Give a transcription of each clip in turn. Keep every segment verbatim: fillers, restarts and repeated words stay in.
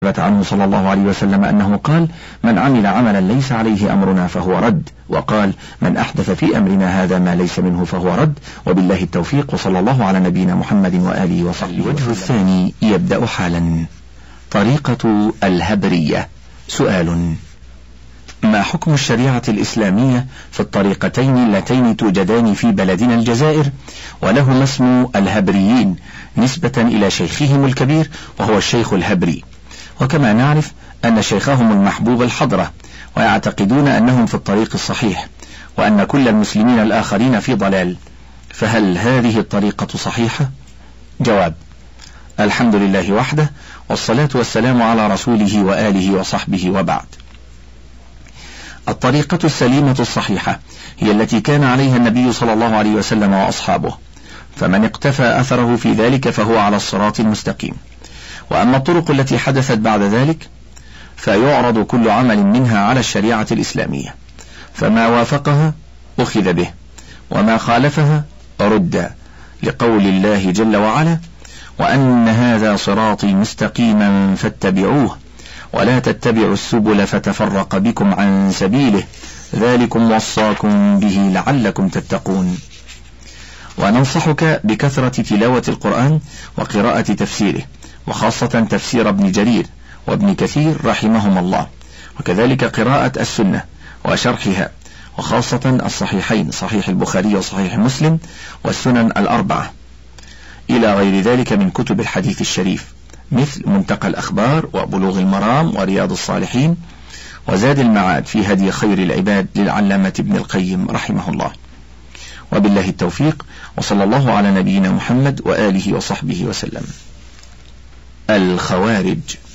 ثبت عنه صلى الله عليه وسلم أنه قال: من عمل عملا ليس عليه أمرنا فهو رد، وقال: من أحدث في أمرنا هذا ما ليس منه فهو رد. وبالله التوفيق، وصلى الله على نبينا محمد وآله وصحبه. الوجه الثاني يبدأ حالا. طريقة الهبرية. سؤال: ما حكم الشريعة الإسلامية في الطريقتين اللتين توجدان في بلدنا الجزائر ولهما اسم الهبريين نسبة إلى شيخهم الكبير وهو الشيخ الهبري؟ وكما نعرف أن شيخهم المحبوب الحضرة، ويعتقدون أنهم في الطريق الصحيح، وأن كل المسلمين الآخرين في ضلال، فهل هذه الطريقة صحيحة؟ جواب: الحمد لله وحده، والصلاة والسلام على رسوله وآله وصحبه، وبعد. الطريقة السليمة الصحيحة هي التي كان عليها النبي صلى الله عليه وسلم وأصحابه، فمن اقتفى أثره في ذلك فهو على الصراط المستقيم. وأما الطرق التي حدثت بعد ذلك فيعرض كل عمل منها على الشريعة الإسلامية، فما وافقها أخذ به، وما خالفها رد، لقول الله جل وعلا: وأن هذا صراطي مستقيما فاتبعوه ولا تتبعوا السبل فتفرق بكم عن سبيله ذلكم وصاكم به لعلكم تتقون. وننصحك بكثرة تلاوة القرآن وقراءة تفسيره، وخاصة تفسير ابن جرير وابن كثير رحمهم الله، وكذلك قراءة السنة وشرحها، وخاصة الصحيحين، صحيح البخاري وصحيح مسلم والسنن الأربعة، إلى غير ذلك من كتب الحديث الشريف، مثل منتقى الأخبار وبلوغ المرام ورياض الصالحين وزاد المعاد في هدي خير العباد للعلامة ابن القيم رحمه الله. وبالله التوفيق، وصلى الله على نبينا محمد وآله وصحبه وسلم. الخوارج.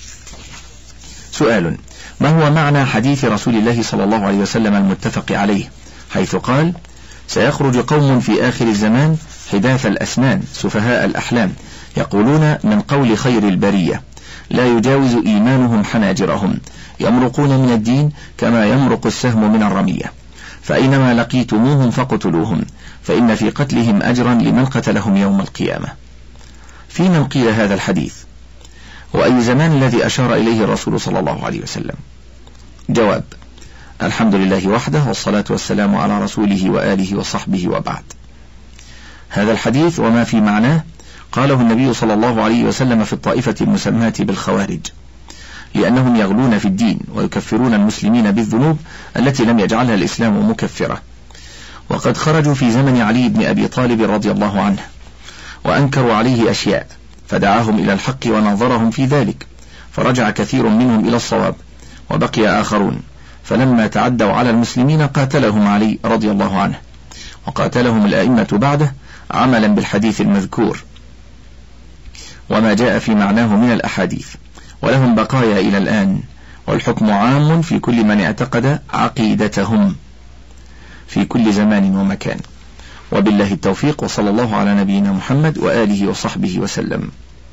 سؤال: ما هو معنى حديث رسول الله صلى الله عليه وسلم المتفق عليه، حيث قال: سيخرج قوم في آخر الزمان حداث الأسنان سفهاء الأحلام يقولون من قول خير البرية لا يجاوز إيمانهم حناجرهم يمرقون من الدين كما يمرق السهم من الرمية، فأينما لقيتموهم فاقتلوهم فإن في قتلهم أجرا لمن قتلهم يوم القيامة. في من قيل هذا الحديث؟ وأي زمان الذي أشار إليه الرسول صلى الله عليه وسلم؟ جواب: الحمد لله وحده، والصلاة والسلام على رسوله وآله وصحبه، وبعد. هذا الحديث وما في معناه قاله النبي صلى الله عليه وسلم في الطائفة المسماة بالخوارج، لأنهم يغلون في الدين ويكفرون المسلمين بالذنوب التي لم يجعلها الإسلام مكفرة، وقد خرجوا في زمن علي بن أبي طالب رضي الله عنه وأنكروا عليه أشياء، فدعاهم إلى الحق ونظرهم في ذلك، فرجع كثير منهم إلى الصواب وبقي آخرون، فلما تعدوا على المسلمين قاتلهم علي رضي الله عنه، وقاتلهم الأئمة بعده عملا بالحديث المذكور وما جاء في معناه من الأحاديث، ولهم بقايا إلى الآن، والحكم عام في كل من اعتقد عقيدتهم في كل زمان ومكان. وبالله التوفيق، وصلى الله على نبينا محمد وآله وصحبه وسلم.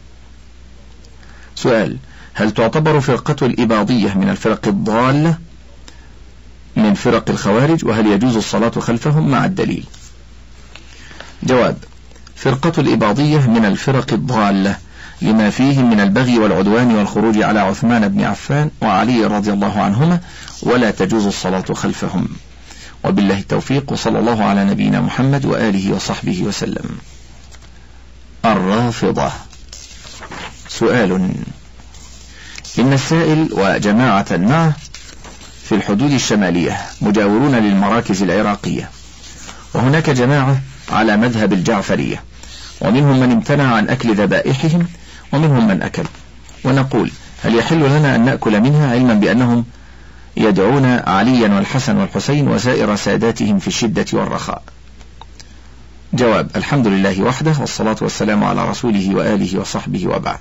سؤال: هل تعتبر فرقة الإباضية من الفرق الضالة من فرق الخوارج، وهل يجوز الصلاة خلفهم مع الدليل؟ جواب: فرقة الإباضية من الفرق الضالة لما فيهم من البغي والعدوان والخروج على عثمان بن عفان وعلي رضي الله عنهما، ولا تجوز الصلاة خلفهم. وبالله التوفيق، وصلى الله على نبينا محمد وآله وصحبه وسلم. الرافضة. سؤال: إن السائل وجماعة معه في الحدود الشمالية مجاورون للمراكز العراقية، وهناك جماعة على مذهب الجعفرية، ومنهم من امتنع عن أكل ذبائحهم ومنهم من أكل، ونقول: هل يحل لنا أن نأكل منها علما بأنهم يدعون عليا والحسن والحسين وسائر ساداتهم في الشدة والرخاء؟ جواب: الحمد لله وحده، والصلاة والسلام على رسوله وآله وصحبه، وبعد.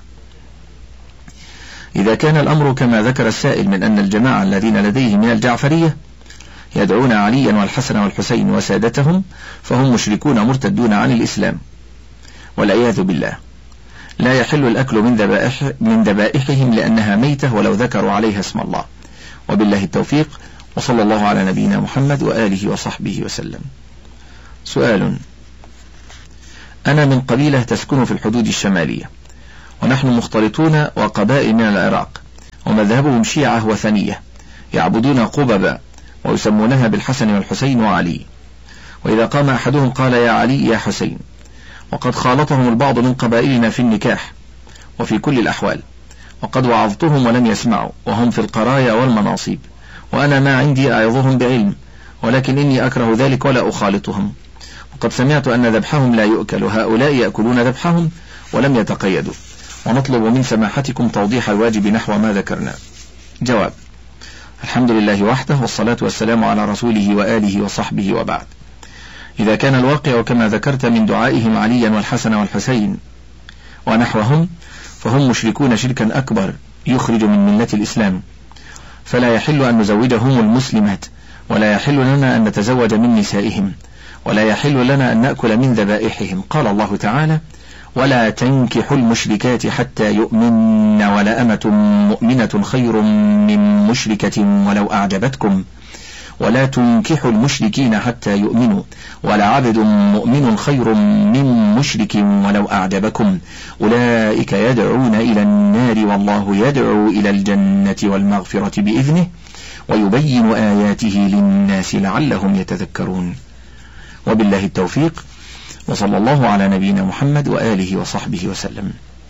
إذا كان الأمر كما ذكر السائل من أن الجماعة الذين لديه من الجعفرية يدعون عليا والحسن والحسين وسادتهم فهم مشركون مرتدون عن الإسلام والعياذ بالله، لا يحل الأكل من ذبائح من ذبائحهم لأنها ميتة ولو ذكروا عليها اسم الله. وبالله التوفيق، وصلى الله على نبينا محمد وآله وصحبه وسلم. سؤال: أنا من قبيلة تسكن في الحدود الشمالية، ونحن مختلطون وقبائل من العراق، ومذهبهم شيعة وثنية يعبدون قببا ويسمونها بالحسن والحسين وعلي، وإذا قام أحدهم قال يا علي يا حسين، وقد خالطهم البعض من قبائلنا في النكاح وفي كل الأحوال، وقد وعظتهم ولم يسمعوا وهم في القرايا والمناصب، وأنا ما عندي أعظهم بعلم، ولكن إني أكره ذلك ولا أخالطهم، وقد سمعت أن ذبحهم لا يؤكل، هؤلاء يأكلون ذبحهم ولم يتقيدوا، ونطلب من سماحتكم توضيح الواجب نحو ما ذكرنا. جواب: الحمد لله وحده، والصلاة والسلام على رسوله وآله وصحبه، وبعد. إذا كان الواقع كما ذكرت من دعائهم عليا والحسن والحسين ونحوهم فهم مشركون شركا أكبر يخرج من ملة الإسلام، فلا يحل أن نزوجهم المسلمات، ولا يحل لنا أن نتزوج من نسائهم، ولا يحل لنا أن نأكل من ذبائحهم. قال الله تعالى: ولا تنكحوا المشركات حتى يؤمن، ولأمة مؤمنة خير من مشركة ولو أعجبتكم، ولا تنكحوا المشركين حتى يؤمنوا، ولعبد مؤمن خير من مشرك ولو أعجبكم، أولئك يدعون إلى النار والله يدعو إلى الجنة والمغفرة بإذنه، ويبين آياته للناس لعلهم يتذكرون. وبالله التوفيق، وصلى الله على نبينا محمد وآله وصحبه وسلم.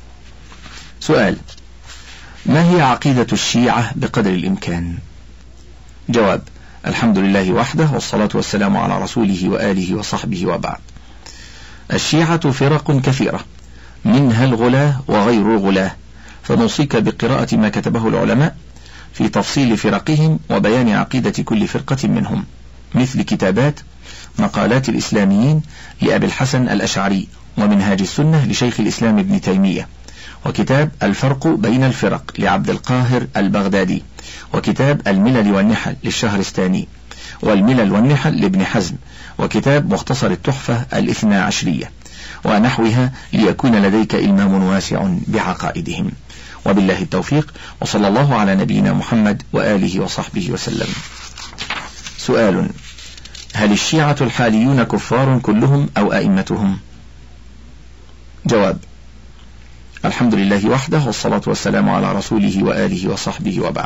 سؤال: ما هي عقيدة الشيعة بقدر الإمكان؟ جواب: الحمد لله وحده، والصلاة والسلام على رسوله وآله وصحبه، وبعد. الشيعة فرق كثيرة، منها الغلاة وغير الغلاة، فنوصيك بقراءة ما كتبه العلماء في تفصيل فرقهم وبيان عقيدة كل فرقة منهم، مثل كتابات مقالات الإسلاميين لأبي الحسن الأشعري، ومنهاج السنة لشيخ الإسلام ابن تيمية، وكتاب الفرق بين الفرق لعبد القاهر البغدادي، وكتاب الملل والنحل للشهرستاني، والملل والنحل لابن حزم، وكتاب مختصر التحفة الاثنى عشرية ونحوها، ليكون لديك إلمام واسع بعقائدهم. وبالله التوفيق، وصلى الله على نبينا محمد وآله وصحبه وسلم. سؤال: هل الشيعة الحاليون كفار كلهم أو أئمتهم؟ جواب: الحمد لله وحده، والصلاة والسلام على رسوله وآله وصحبه، وبعد.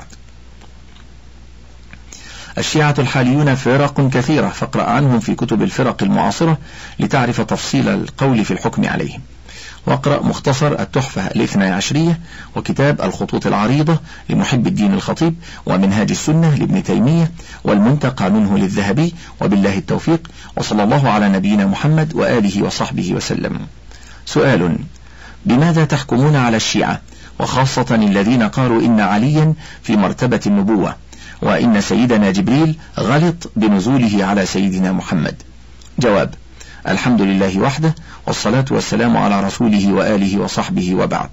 الشيعة الحاليون فرق كثيرة، فاقرأ عنهم في كتب الفرق المعاصرة لتعرف تفصيل القول في الحكم عليهم، واقرأ مختصر التحفة الاثنى عشرية، وكتاب الخطوط العريضة لمحب الدين الخطيب، ومنهاج السنة لابن تيمية، والمنتقى منه للذهبي. وبالله التوفيق، وصلى الله على نبينا محمد وآله وصحبه وسلم. سؤال: بماذا تحكمون على الشيعة، وخاصة الذين قالوا إن عليا في مرتبة النبوة، وإن سيدنا جبريل غلط بنزوله على سيدنا محمد؟ جواب: الحمد لله وحده، والصلاة والسلام على رسوله وآله وصحبه، وبعد.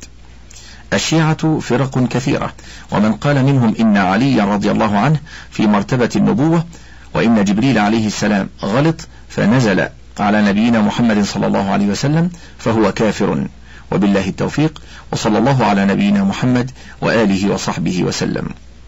الشيعة فرق كثيرة، ومن قال منهم إن علي رضي الله عنه في مرتبة النبوة، وإن جبريل عليه السلام غلط فنزل على نبينا محمد صلى الله عليه وسلم فهو كافر. وبالله التوفيق، وصلى الله على نبينا محمد وآله وصحبه وسلم.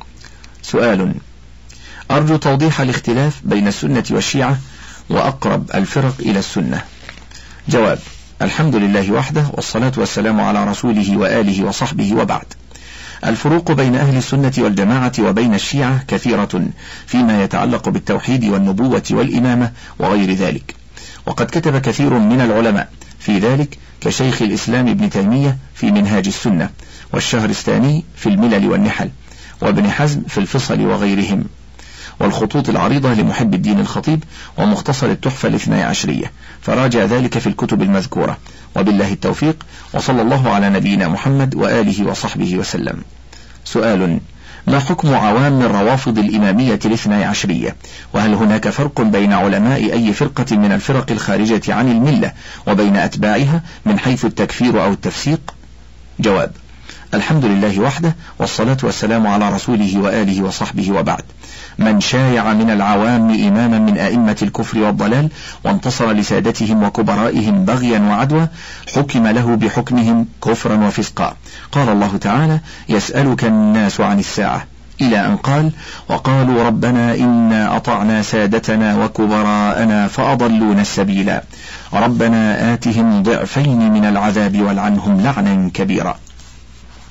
سؤال: أرجو توضيح الاختلاف بين السنة والشيعة وأقرب الفرق إلى السنة. جواب: الحمد لله وحده، والصلاة والسلام على رسوله وآله وصحبه، وبعد. الفروق بين أهل السنة والجماعة وبين الشيعة كثيرة فيما يتعلق بالتوحيد والنبوة والإمامة وغير ذلك، وقد كتب كثير من العلماء في ذلك كشيخ الإسلام ابن تيمية في منهاج السنة، والشهرستاني في الملل والنحل، وابن حزم في الفصل وغيرهم، والخطوط العريضة لمحب الدين الخطيب، ومختصر التحفة الاثنى عشرية، فراجع ذلك في الكتب المذكورة. وبالله التوفيق، وصلى الله على نبينا محمد وآله وصحبه وسلم. سؤال: ما حكم عوام الروافض الإمامية الاثنى عشرية، وهل هناك فرق بين علماء أي فرقة من الفرق الخارجة عن الملة وبين أتباعها من حيث التكفير أو التفسيق؟ جواب: الحمد لله وحده، والصلاة والسلام على رسوله وآله وصحبه، وبعد. من شايع من العوام إماما من أئمة الكفر والضلال وانتصر لسادتهم وكبرائهم بغيا وعدوى، حكم له بحكمهم كفرا وفسقا. قال الله تعالى: يسألك الناس عن الساعة، إلى أن قال: وقالوا ربنا إنا أطعنا سادتنا وكبراءنا فأضلونا السبيلا، ربنا آتهم ضعفين من العذاب والعنهم لعنا كبيرا.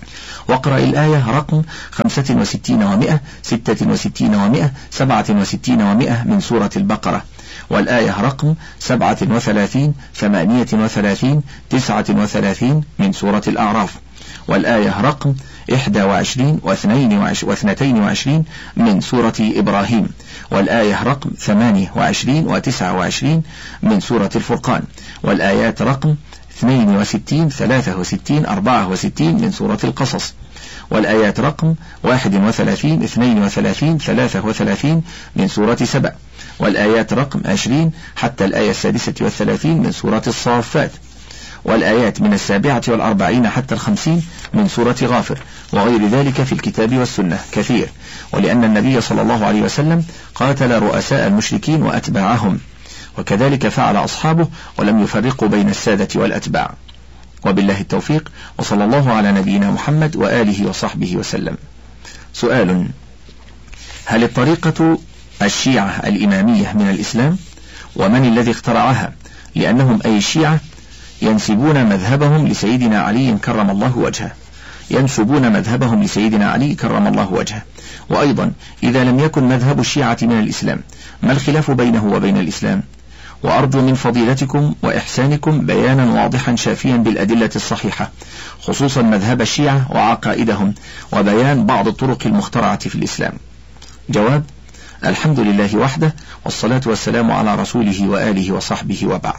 واقرأ الآية رقم خمسة وستين ومئة، ستة وستين ومئة، سبعة وستين ومئة من سورة البقرة، والآية رقم سبعة وثلاثين، ثمانية وثلاثين، تسعة وثلاثين من سورة الأعراف، والآية رقم إحدى وعشرين واثنتين وعشرين من سورة إبراهيم، والآية رقم ثمانية وعشرين وتسعة وعشرين من سورة الفرقان، والآيات رقم اثنين وستين، ثلاثة وستين، أربعة وستين من سورة القصص، والآيات رقم واحد وثلاثين، اثنين وثلاثين، ثلاثة وثلاثين من سورة سبأ، والآيات رقم عشرين حتى الآية السادسة والثلاثين من سورة الصافات، والآيات من السابعة والأربعين حتى الخمسين من سورة غافر، وغير ذلك في الكتاب والسنة كثير. ولأن النبي صلى الله عليه وسلم قاتل رؤساء المشركين وأتباعهم، وكذلك فعل أصحابه ولم يفرقوا بين السادة والأتباع. وبالله التوفيق، وصلى الله على نبينا محمد وآله وصحبه وسلم. سؤال: هل الطريقة الشيعة الإمامية من الإسلام؟ ومن الذي اخترعها؟ لأنهم أي الشيعة ينسبون مذهبهم لسيدنا علي كرم الله وجهه، ينسبون مذهبهم لسيدنا علي كرم الله وجهه. وأيضا إذا لم يكن مذهب الشيعة من الإسلام، ما الخلاف بينه وبين الإسلام؟ وأرجو من فضيلتكم وإحسانكم بيانا واضحا شافيا بالأدلة الصحيحة، خصوصا مذهب الشيعة وعقائدهم، وبيان بعض الطرق المخترعة في الإسلام. جواب: الحمد لله وحده، والصلاة والسلام على رسوله وآله وصحبه، وبعد.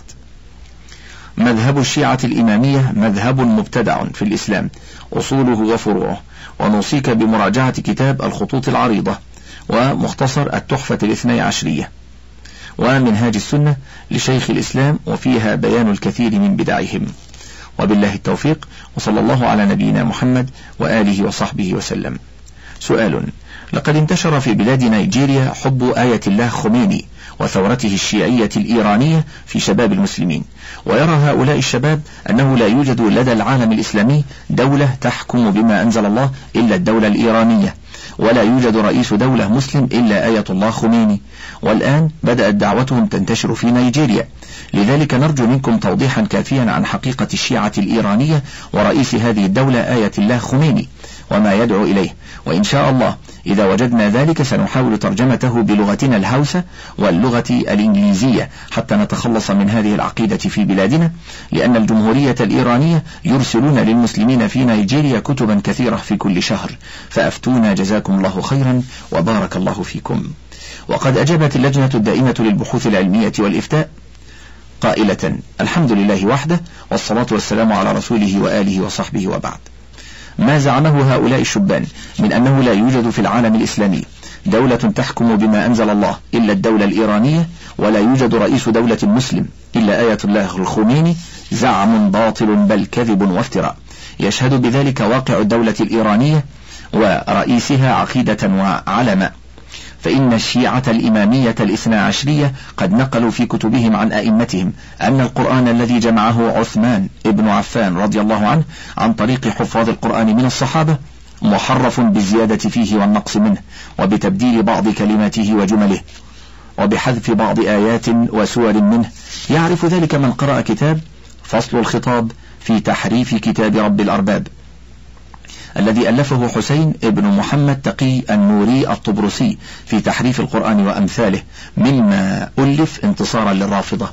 مذهب الشيعة الإمامية مذهب مبتدع في الإسلام، أصوله وفروعه، ونوصيك بمراجعة كتاب الخطوط العريضة ومختصر التحفة الاثني عشرية ومنهاج السنة لشيخ الإسلام، وفيها بيان الكثير من بدعهم. وبالله التوفيق، وصلى الله على نبينا محمد وآله وصحبه وسلم. سؤال: لقد انتشر في بلاد نيجيريا حب آية الله خميني وثورته الشيعية الإيرانية في شباب المسلمين، ويرى هؤلاء الشباب أنه لا يوجد لدى العالم الإسلامي دولة تحكم بما أنزل الله إلا الدولة الإيرانية، ولا يوجد رئيس دولة مسلم إلا آية الله خميني، والآن بدأت دعوتهم تنتشر في نيجيريا. لذلك نرجو منكم توضيحا كافيا عن حقيقة الشيعة الإيرانية ورئيس هذه الدولة آية الله خميني وما يدعو إليه، وإن شاء الله إذا وجدنا ذلك سنحاول ترجمته بلغتنا الهوسة واللغة الإنجليزية حتى نتخلص من هذه العقيدة في بلادنا، لأن الجمهورية الإيرانية يرسلون للمسلمين في نيجيريا كتبا كثيرة في كل شهر، فأفتونا جزاكم الله خيرا وبارك الله فيكم. وقد أجابت اللجنة الدائمة للبحوث العلمية والإفتاء قائلة: الحمد لله وحده، والصلاة والسلام على رسوله وآله وصحبه، وبعد. ما زعمه هؤلاء الشبان من أنه لا يوجد في العالم الإسلامي دولة تحكم بما أنزل الله إلا الدولة الإيرانية، ولا يوجد رئيس دولة مسلم إلا آية الله الخميني، زعم باطل بل كذب وافتراء، يشهد بذلك واقع الدولة الإيرانية ورئيسها عقيدة وعلما. فإن الشيعة الإمامية الاثنى عشرية قد نقلوا في كتبهم عن أئمتهم أن القرآن الذي جمعه عثمان ابن عفان رضي الله عنه عن طريق حفاظ القرآن من الصحابة محرف بالزيادة فيه والنقص منه، وبتبديل بعض كلماته وجمله، وبحذف بعض آيات وسور منه. يعرف ذلك من قرأ كتاب فصل الخطاب في تحريف كتاب رب الأرباب الذي ألفه حسين ابن محمد تقي النوري الطبرسي في تحريف القرآن وأمثاله، مما ألف انتصارا للرافضة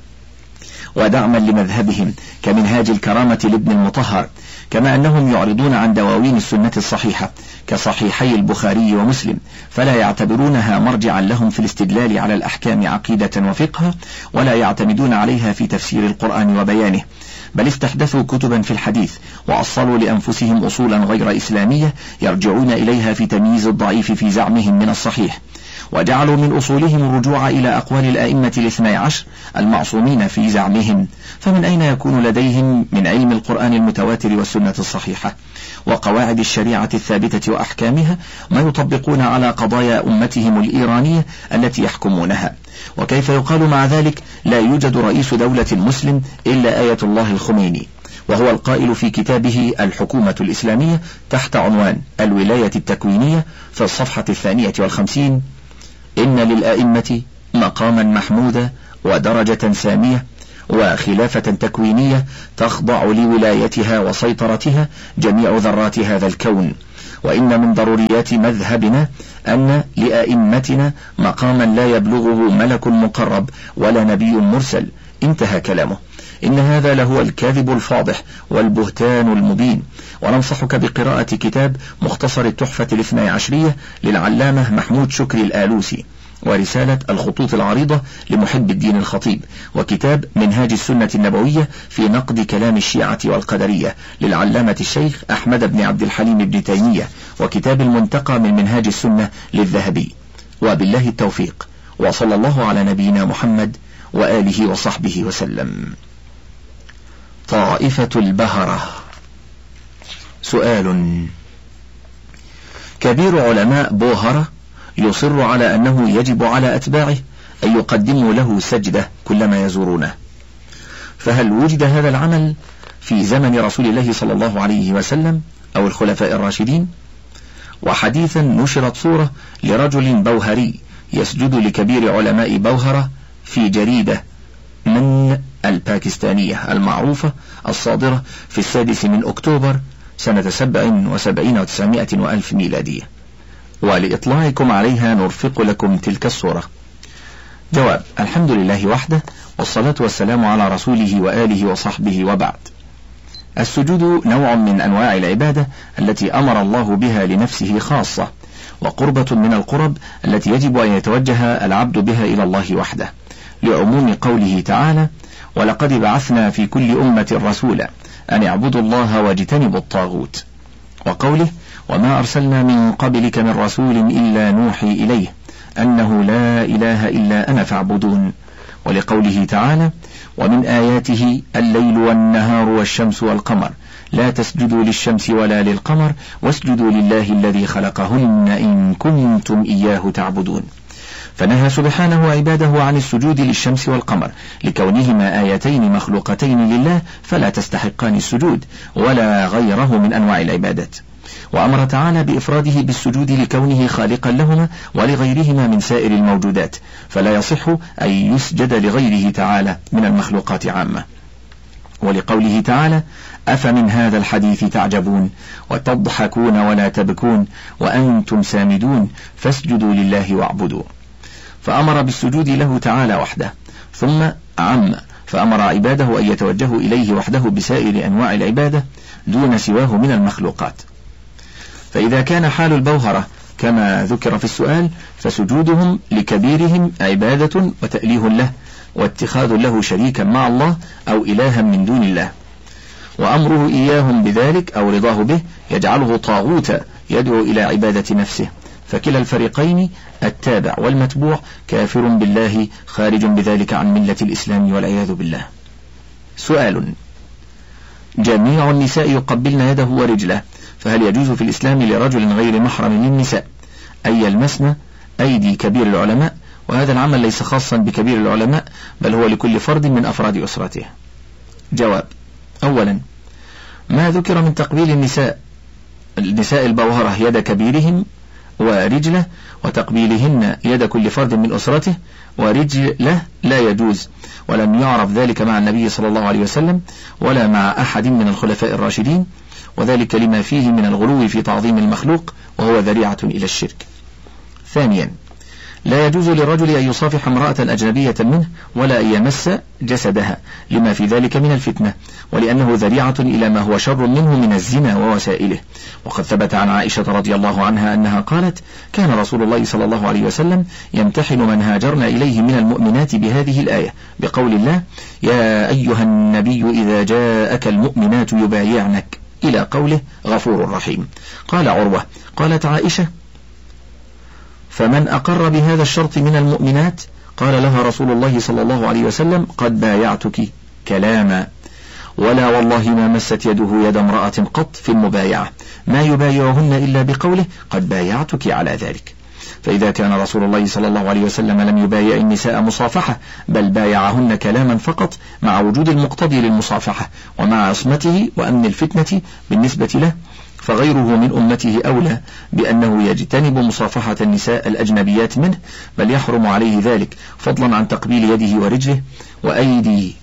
ودعما لمذهبهم، كمنهاج الكرامة لابن المطهر، كما أنهم يعرضون عن دواوين السنة الصحيحة كصحيحي البخاري ومسلم، فلا يعتبرونها مرجعا لهم في الاستدلال على الأحكام عقيدة وفقها، ولا يعتمدون عليها في تفسير القرآن وبيانه، بل استحدثوا كتبا في الحديث وأصلوا لأنفسهم أصولا غير إسلامية يرجعون إليها في تمييز الضعيف في زعمهم من الصحيح، وجعلوا من أصولهم الرجوع إلى أقوال الآئمة الاثني عشر المعصومين في زعمهم، فمن أين يكون لديهم من علم القرآن المتواتر والسنة الصحيحة وقواعد الشريعة الثابتة وأحكامها ما يطبقون على قضايا أمتهم الإيرانية التي يحكمونها؟ وكيف يقال مع ذلك لا يوجد رئيس دولة مسلم إلا آية الله الخميني، وهو القائل في كتابه الحكومة الإسلامية تحت عنوان الولاية التكوينية في الصفحة الثانية والخمسين: إن للآئمة مقاما محمودا ودرجة سامية، وخلافة تكوينية تخضع لولايتها وسيطرتها جميع ذرات هذا الكون. وإن من ضروريات مذهبنا أن لأئمتنا مقاما لا يبلغه ملك مقرب ولا نبي مرسل. انتهى كلامه. إن هذا لهو الكاذب الفاضح والبهتان المبين. وننصحك بقراءة كتاب مختصر التحفة الاثنى عشرية للعلامة محمود شكري الآلوسي، ورسالة الخطوط العريضة لمحب الدين الخطيب، وكتاب منهاج السنة النبوية في نقد كلام الشيعة والقدرية للعلامة الشيخ أحمد بن عبد الحليم بن تيمية، وكتاب المنتقى من منهاج السنة للذهبي. وبالله التوفيق، وصلى الله على نبينا محمد وآله وصحبه وسلم. طائفة البهرة. سؤال: كبير علماء بوهرة يصر على أنه يجب على أتباعه أن يقدموا له سجدة كلما يزورونه، فهل وجد هذا العمل في زمن رسول الله صلى الله عليه وسلم أو الخلفاء الراشدين؟ وحديثا نشرت صورة لرجل بوهري يسجد لكبير علماء بوهرة في جريدة من الباكستانية المعروفة الصادرة في السادس من أكتوبر سنة سبع وسبعين وتسعمائة وألف ميلادية، ولإطلاعكم عليها نرفق لكم تلك الصورة. جواب: الحمد لله وحده، والصلاة والسلام على رسوله وآله وصحبه، وبعد. السجود نوع من أنواع العبادة التي أمر الله بها لنفسه خاصة، وقربة من القرب التي يجب أن يتوجه العبد بها إلى الله وحده، لعموم قوله تعالى: ولقد بعثنا في كل أمة رسولا أن اعبدوا الله واجتنبوا الطاغوت، وقوله: وما أرسلنا من قبلك من رسول إلا نوحي إليه أنه لا إله إلا أنا فاعبدون، ولقوله تعالى: ومن آياته الليل والنهار والشمس والقمر لا تسجدوا للشمس ولا للقمر واسجدوا لله الذي خلقهن إن كنتم إياه تعبدون. فنهى سبحانه عباده عن السجود للشمس والقمر لكونهما آيتين مخلوقتين لله فلا تستحقان السجود ولا غيره من أنواع العبادات، وأمر تعالى بإفراده بالسجود لكونه خالقا لهما ولغيرهما من سائر الموجودات، فلا يصح أن يسجد لغيره تعالى من المخلوقات عامة. ولقوله تعالى: أفمن هذا الحديث تعجبون وتضحكون ولا تبكون وأنتم سامدون فاسجدوا لله واعبدوا. فأمر بالسجود له تعالى وحده، ثم عم فأمر عباده أن يتوجهوا إليه وحده بسائر أنواع العبادة دون سواه من المخلوقات. فإذا كان حال البوهرة كما ذكر في السؤال فسجودهم لكبيرهم عبادة وتأليه له واتخاذ له شريكا مع الله أو إلها من دون الله، وأمره إياهم بذلك أو رضاه به يجعله طاغوتا يدعو إلى عبادة نفسه، فكلا الفريقين التابع والمتبوع كافر بالله خارج بذلك عن ملة الإسلام والعياذ بالله. سؤال: جميع النساء يقبلن يده ورجله، فهل يجوز في الإسلام لرجل غير محرم للنساء أن يلمسن أيدي كبير العلماء؟ وهذا العمل ليس خاصا بكبير العلماء بل هو لكل فرد من أفراد أسرته. جواب: أولا، ما ذكر من تقبيل النساء النساء البوهرة يد كبيرهم ورجله وتقبيلهن يد كل فرد من أسرته ورجله لا يجوز، ولم يعرف ذلك مع النبي صلى الله عليه وسلم ولا مع أحد من الخلفاء الراشدين، وذلك لما فيه من الغلو في تعظيم المخلوق وهو ذريعة إلى الشرك. ثانيا، لا يجوز للرجل أن يصافح امرأة أجنبية منه ولا أن يمس جسدها لما في ذلك من الفتنة، ولأنه ذريعة إلى ما هو شر منه من الزنا ووسائله. وقد ثبت عن عائشة رضي الله عنها أنها قالت: كان رسول الله صلى الله عليه وسلم يمتحن من هاجرنا إليه من المؤمنات بهذه الآية بقول الله: يا أيها النبي إذا جاءك المؤمنات يبايعنك، إلى قوله غفور رحيم. قال عروة: قالت عائشة: فمن أقر بهذا الشرط من المؤمنات؟ قال لها رسول الله صلى الله عليه وسلم: قد بايعتك كلاما، ولا والله ما مست يده يد امرأة قط في المبايعة، ما يبايعهن إلا بقوله قد بايعتك على ذلك. فإذا كان رسول الله صلى الله عليه وسلم لم يبايع النساء مصافحة بل بايعهن كلاما فقط مع وجود المقتضي للمصافحة ومع عصمته وأمن الفتنة بالنسبة له، فغيره من أمته أولى بأنه يجتنب مصافحة النساء الأجنبيات منه، بل يحرم عليه ذلك، فضلا عن تقبيل يده ورجله وأيدي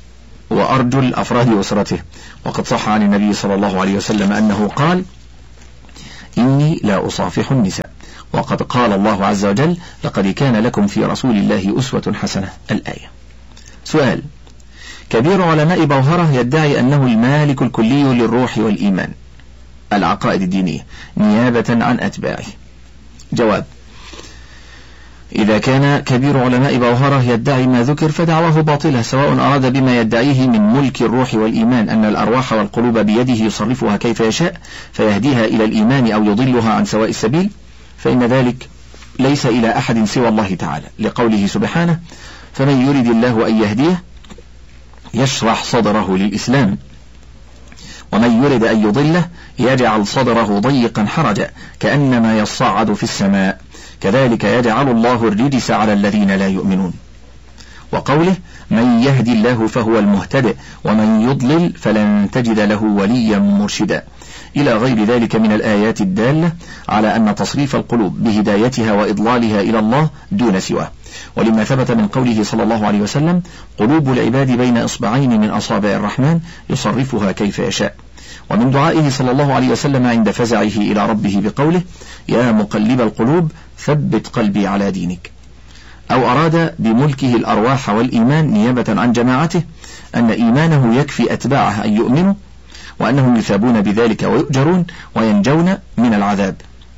وأرجل أفراد أسرته. وقد صح عن النبي صلى الله عليه وسلم أنه قال: إني لا أصافح النساء. وقد قال الله عز وجل: لقد كان لكم في رسول الله أسوة حسنة. الآية. سؤال: كبير علماء بوهرة يدعي أنه المالك الكلي للروح والإيمان العقائد الدينية نيابة عن أتباعه. جواب: إذا كان كبير علماء بوهرة يدعي ما ذكر فدعواه باطلة، سواء أراد بما يدعيه من ملك الروح والإيمان أن الأرواح والقلوب بيده يصرفها كيف يشاء فيهديها إلى الإيمان أو يضلها عن سواء السبيل، فإن ذلك ليس إلى أحد سوى الله تعالى، لقوله سبحانه: فمن يرد الله أن يهديه يشرح صدره للإسلام ومن يرد أن يضله يجعل صدره ضيقا حرجا كأنما يصعد في السماء كذلك يجعل الله الرجس على الذين لا يؤمنون. وقوله: من يهدي الله فهو المهتدئ ومن يضلل فلن تجد له وليا مرشدا، إلى غير ذلك من الآيات الدالة على أن تصريف القلوب بهدايتها وإضلالها إلى الله دون سواه. ولما ثبت من قوله صلى الله عليه وسلم: قلوب العباد بين إصبعين من أصابع الرحمن يصرفها كيف يشاء. ومن دعائه صلى الله عليه وسلم عند فزعه إلى ربه بقوله: يا مقلب القلوب ثبت قلبي على دينك. أو أراد بملكه الأرواح والإيمان نيابة عن جماعته أن إيمانه يكفي أتباعه أن يؤمنوا، وأنهم يثابون بذلك ويؤجرون وينجون من العذاب،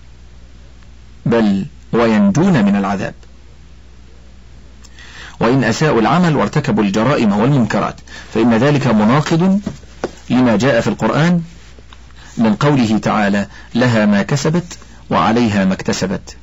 بل وينجون من العذاب وإن أساءوا العمل وارتكبوا الجرائم والمنكرات، فإن ذلك مناقض لما جاء في القرآن من قوله تعالى: لها ما كسبت وعليها ما اكتسبت،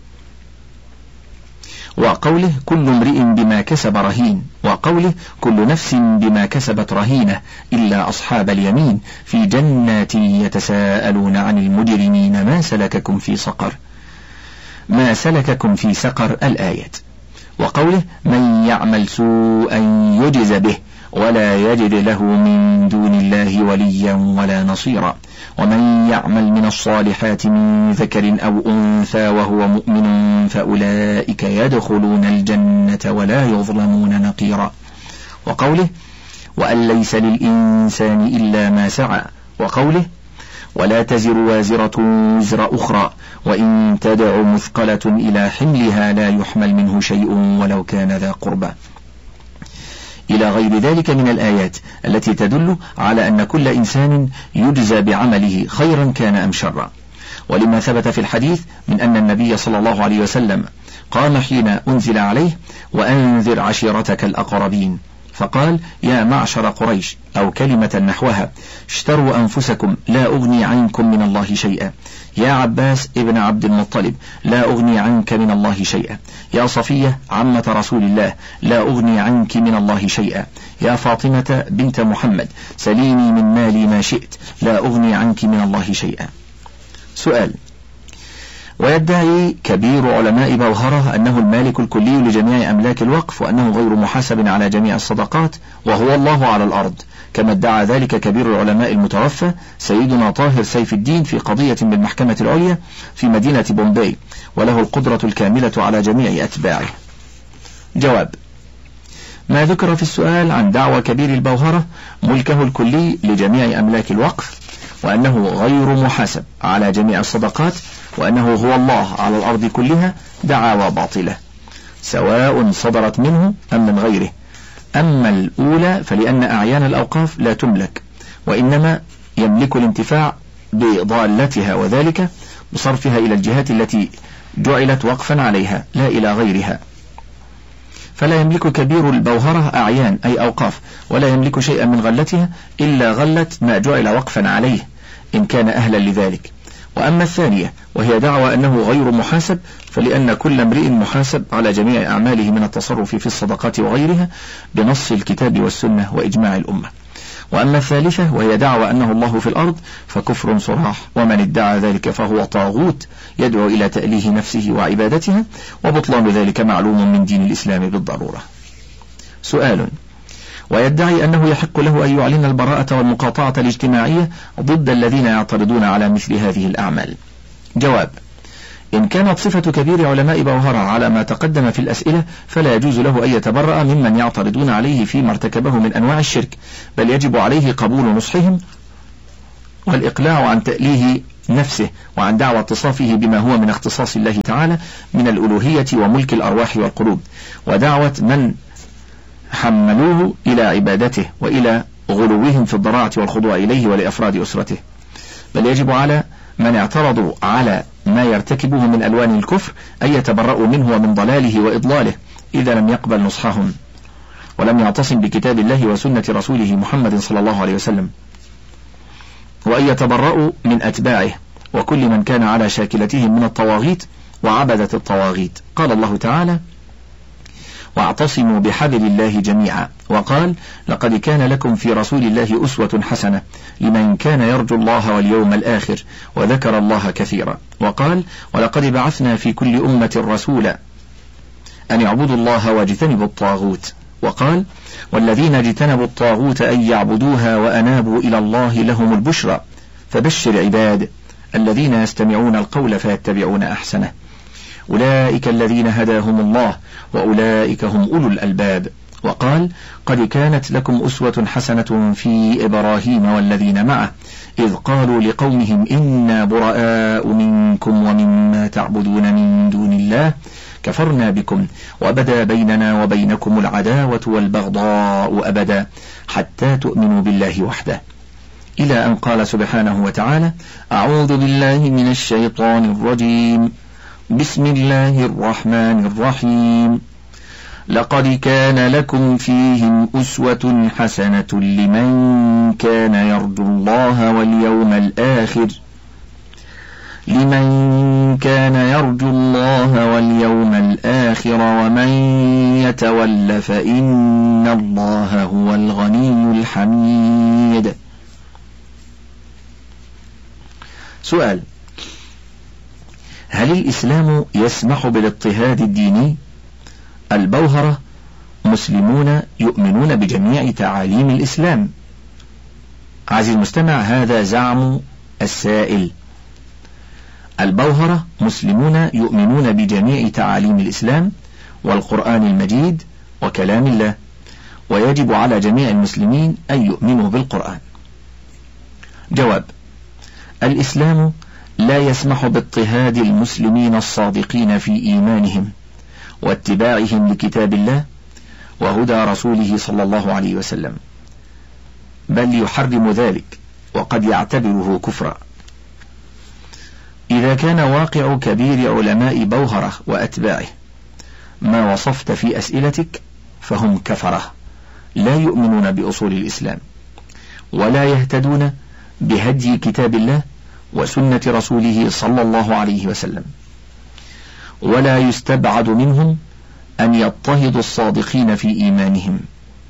وقوله: كل امرئ بما كسب رهين، وقوله: كل نفس بما كسبت رهينة إلا أصحاب اليمين في جنات يتساءلون عن المجرمين ما سلككم في سقر ما سلككم في سقر الآيات. وقوله: من يعمل سوءا يجز به ولا يجد له من دون الله وليا ولا نصيرا، ومن يعمل من الصالحات من ذكر أو أنثى وهو مؤمن فأولئك يدخلون الجنة ولا يظلمون نقيرا. وقوله: وأن ليس للإنسان إلا ما سعى، وقوله: ولا تزر وازرة وزر أخرى وإن تدع مثقلة إلى حملها لا يحمل منه شيء ولو كان ذا قربى، إلى غير ذلك من الآيات التي تدل على أن كل إنسان يجزى بعمله خيرا كان أم شرا. ولما ثبت في الحديث من أن النبي صلى الله عليه وسلم قام حين أنزل عليه: وأنذر عشيرتك الأقربين، فقال: يا معشر قريش، أو كلمة نحوها: اشتروا أنفسكم لا أغني عنكم من الله شيئا. يا عباس ابن عبد المطلب، لا أغني عنك من الله شيئا. يا صفية عمة رسول الله، لا أغني عنك من الله شيئا. يا فاطمة بنت محمد، سليني من مالي ما شئت، لا أغني عنك من الله شيئا. سؤال: ويدعي كبير علماء بوهرة أنه المالك الكلي لجميع أملاك الوقف، وأنه غير محاسب على جميع الصدقات، وهو الله على الأرض، كما ادعى ذلك كبير العلماء المتوفى سيدنا طاهر سيف الدين في قضية بالمحكمة العليا في مدينة بومباي، وله القدرة الكاملة على جميع أتباعه. جواب: ما ذكر في السؤال عن دعوى كبير البوهرة ملكه الكلي لجميع أملاك الوقف، وأنه غير محاسب على جميع الصدقات، وأنه هو الله على الأرض كلها، دعاوى باطلة سواء صدرت منه أم من غيره. أما الأولى فلأن أعيان الأوقاف لا تملك، وإنما يملك الانتفاع بضالتها، وذلك بصرفها إلى الجهات التي جعلت وقفا عليها لا إلى غيرها. فلا يملك كبير البوهرة أعيان أي أوقاف، ولا يملك شيئا من غلتها إلا غلة ما جعل وقفا عليه إن كان أهلا لذلك. وأما الثانية وهي دعوى أنه غير محاسب، فلأن كل امرئ محاسب على جميع أعماله من التصرف في الصدقات وغيرها بنص الكتاب والسنة وإجماع الأمة. وأما الثالثة وهي دعوى أنه الله في الأرض فكفر صراح، ومن ادعى ذلك فهو طاغوت يدعو إلى تأليه نفسه وعبادتها، وبطلان ذلك معلوم من دين الإسلام بالضرورة. سؤال: ويدعي أنه يحق له أن يعلن البراءة والمقاطعة الاجتماعية ضد الذين يعترضون على مثل هذه الأعمال. جواب: إن كانت صفة كبير علماء بوهرة على ما تقدم في الأسئلة فلا يجوز له أن يتبرأ ممن يعترضون عليه فيما ارتكبه من أنواع الشرك، بل يجب عليه قبول نصحهم والإقلاع عن تأليه نفسه وعن دعوى اتصافه بما هو من اختصاص الله تعالى من الألوهية وملك الأرواح والقلوب، ودعوة من حملوه إلى عبادته وإلى غلوهم في الضراعة والخضوع إليه ولأفراد أسرته، بل يجب على من اعترضوا على ما يرتكبه من ألوان الكفر أن يتبرؤوا منه ومن ضلاله وإضلاله إذا لم يقبل نصحهم ولم يعتصم بكتاب الله وسنة رسوله محمد صلى الله عليه وسلم، وأن يتبرؤوا من أتباعه وكل من كان على شاكلتهم من الطواغيت وعبدة الطواغيت. قال الله تعالى: واعتصموا بحبل الله جميعا، وقال: لقد كان لكم في رسول الله أسوة حسنة لمن كان يرجو الله واليوم الآخر وذكر الله كثيرا، وقال: ولقد بعثنا في كل أمة رسولا أن يعبدوا الله واجتنبوا الطاغوت، وقال: والذين اجتنبوا الطاغوت أن يعبدوها وأنابوا إلى الله لهم البشرى، فبشر عباد الذين يستمعون القول فيتبعون أحسنه، أولئك الذين هداهم الله وأولئك هم أولو الألباب. وقال: قد كانت لكم أسوة حسنة في إبراهيم والذين معه إذ قالوا لقومهم إنا براء منكم ومما تعبدون من دون الله كفرنا بكم وبدا بيننا وبينكم العداوة والبغضاء أبدا حتى تؤمنوا بالله وحده، إلى أن قال سبحانه وتعالى: أعوذ بالله من الشيطان الرجيم، بسم الله الرحمن الرحيم، لقد كان لكم فيهم أسوة حسنة لمن كان يرجو الله واليوم الآخر لمن كان يرجو الله واليوم الآخر ومن يتول فإن الله هو الغني الحميد. سؤال: هل الإسلام يسمح بالاضطهاد الديني؟ البوهرة مسلمون يؤمنون بجميع تعاليم الإسلام. عزيزي المستمع، هذا زعم السائل. البوهرة مسلمون يؤمنون بجميع تعاليم الإسلام والقرآن المجيد وكلام الله، ويجب على جميع المسلمين أن يؤمنوا بالقرآن. جواب: الإسلام لا يسمح باضطهاد المسلمين الصادقين في إيمانهم واتباعهم لكتاب الله وهدى رسوله صلى الله عليه وسلم، بل يحرم ذلك وقد يعتبره كفرا. إذا كان واقع كبير علماء بوهرة وأتباعه ما وصفت في أسئلتك فهم كفرة لا يؤمنون بأصول الإسلام ولا يهتدون بهدي كتاب الله وسنة رسوله صلى الله عليه وسلم، ولا يستبعد منهم أن يضطهدوا الصادقين في إيمانهم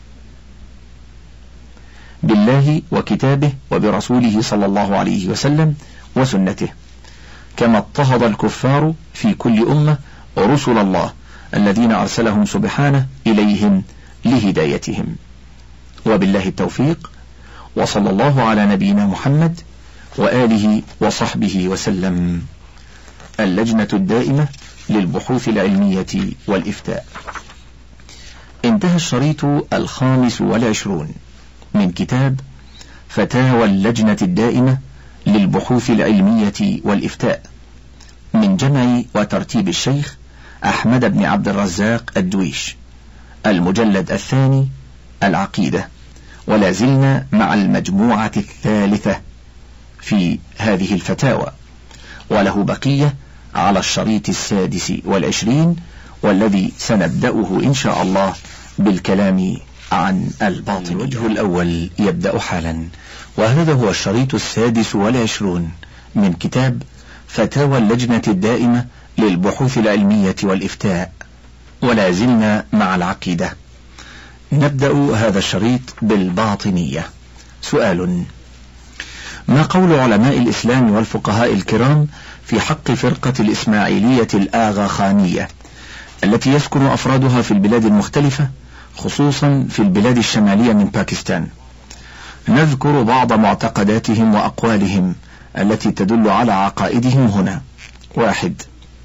بالله وكتابه وبرسوله صلى الله عليه وسلم وسنته، كما اضطهد الكفار في كل أمة رسل الله الذين أرسلهم سبحانه إليهم لهدايتهم. وبالله التوفيق، وصلى الله على نبينا محمد وآله وصحبه وسلم. اللجنة الدائمة للبحوث العلمية والإفتاء. انتهى الشريط الخامس والعشرون من كتاب فتاوى اللجنة الدائمة للبحوث العلمية والإفتاء من جمع وترتيب الشيخ أحمد بن عبد الرزاق الدويش، المجلد الثاني العقيدة، ولا زلنا مع المجموعة الثالثة في هذه الفتاوى، وله بقية على الشريط السادس والعشرين والذي سنبدأه إن شاء الله بالكلام عن الباطن. الوجه الأول يبدأ حالا، وهذا هو الشريط السادس والعشرون من كتاب فتاوى اللجنة الدائمة للبحوث العلمية والإفتاء، ولا زلنا مع العقيدة. نبدأ هذا الشريط بالباطنية. سؤال: ما قول علماء الإسلام والفقهاء الكرام في حق فرقة الإسماعيلية الآغاخانية التي يسكن أفرادها في البلاد المختلفة، خصوصا في البلاد الشمالية من باكستان؟ نذكر بعض معتقداتهم وأقوالهم التي تدل على عقائدهم هنا. واحد: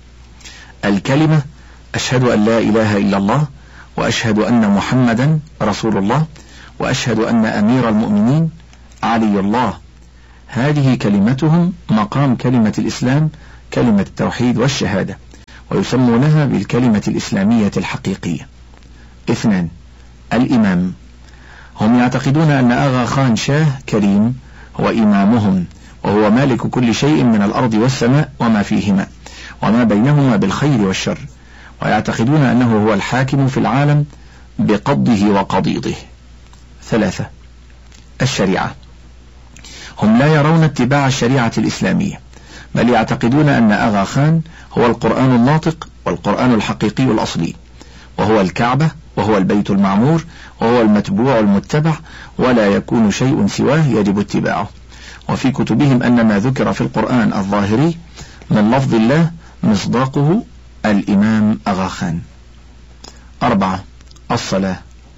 الكلمة أشهد أن لا إله إلا الله، وأشهد أن محمدا رسول الله، وأشهد أن أمير المؤمنين علي الله. هذه كلمتهم مقام كلمة الإسلام، كلمة التوحيد والشهادة، ويسمونها بالكلمة الإسلامية الحقيقية. اثنان، الإمام. هم يعتقدون أن أغا خان شاه كريم هو إمامهم، وهو مالك كل شيء من الأرض والسماء وما فيهما وما بينهما بالخير والشر، ويعتقدون أنه هو الحاكم في العالم بقبضه وقضيضه. ثلاثة، الشريعة. هم لا يرون اتباع الشريعة الإسلامية، بل يعتقدون أن أغا خان هو القرآن الناطق والقرآن الحقيقي الأصلي، وهو الكعبة، وهو البيت المعمور، وهو المتبوع المتبع، ولا يكون شيء سواه يجب اتباعه. وفي كتبهم أن ما ذكر في القرآن الظاهري من لفظ الله مصداقه الإمام أغا خان. أربعة، الصلاة.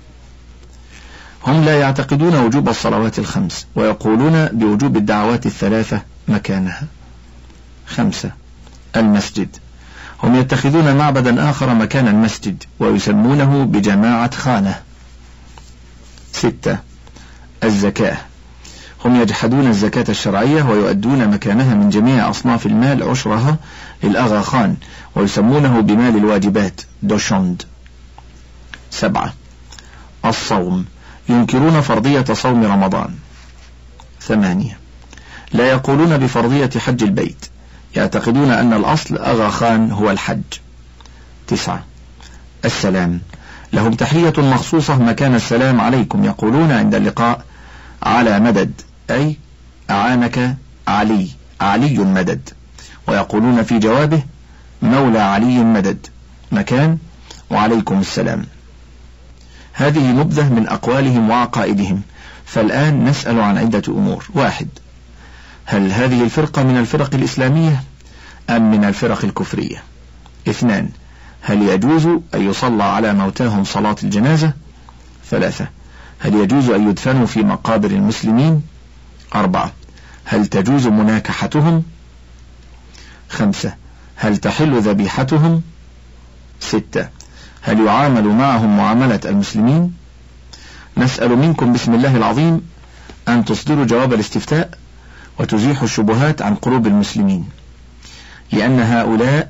هم لا يعتقدون وجوب الصلوات الخمس، ويقولون بوجوب الدعوات الثلاثة مكانها. خمسة، المسجد. هم يتخذون معبدا آخر مكان المسجد ويسمونه بجماعة خانة. ستة، الزكاة. هم يجحدون الزكاة الشرعية ويؤدون مكانها من جميع أصناف المال عشرها للأغا خان، ويسمونه بمال الواجبات دوشوند. سبعة، الصوم. ينكرون فرضية صوم رمضان. ثمانية، لا يقولون بفرضية حج البيت، يعتقدون أن الأصل أغا خان هو الحج. تسعة، السلام. لهم تحية مخصوصة مكان السلام عليكم، يقولون عند اللقاء على مدد، أي أعانك علي، علي مدد، ويقولون في جوابه مولى علي مدد، مكان وعليكم السلام. هذه نبذة من أقوالهم وعقائدهم. فالآن نسأل عن عدة أمور. واحد، هل هذه الفرقة من الفرق الإسلامية أم من الفرق الكفرية؟ اثنان، هل يجوز أن يصلى على موتاهم صلاة الجنازة؟ ثلاثة، هل يجوز أن يدفنوا في مقابر المسلمين؟ أربعة، هل تجوز مناكحتهم؟ خمسة، هل تحل ذبيحتهم؟ ستة، هل يعامل معهم معاملة المسلمين؟ نسأل منكم بسم الله العظيم أن تصدروا جواب الاستفتاء وتزيحوا الشبهات عن قلوب المسلمين، لأن هؤلاء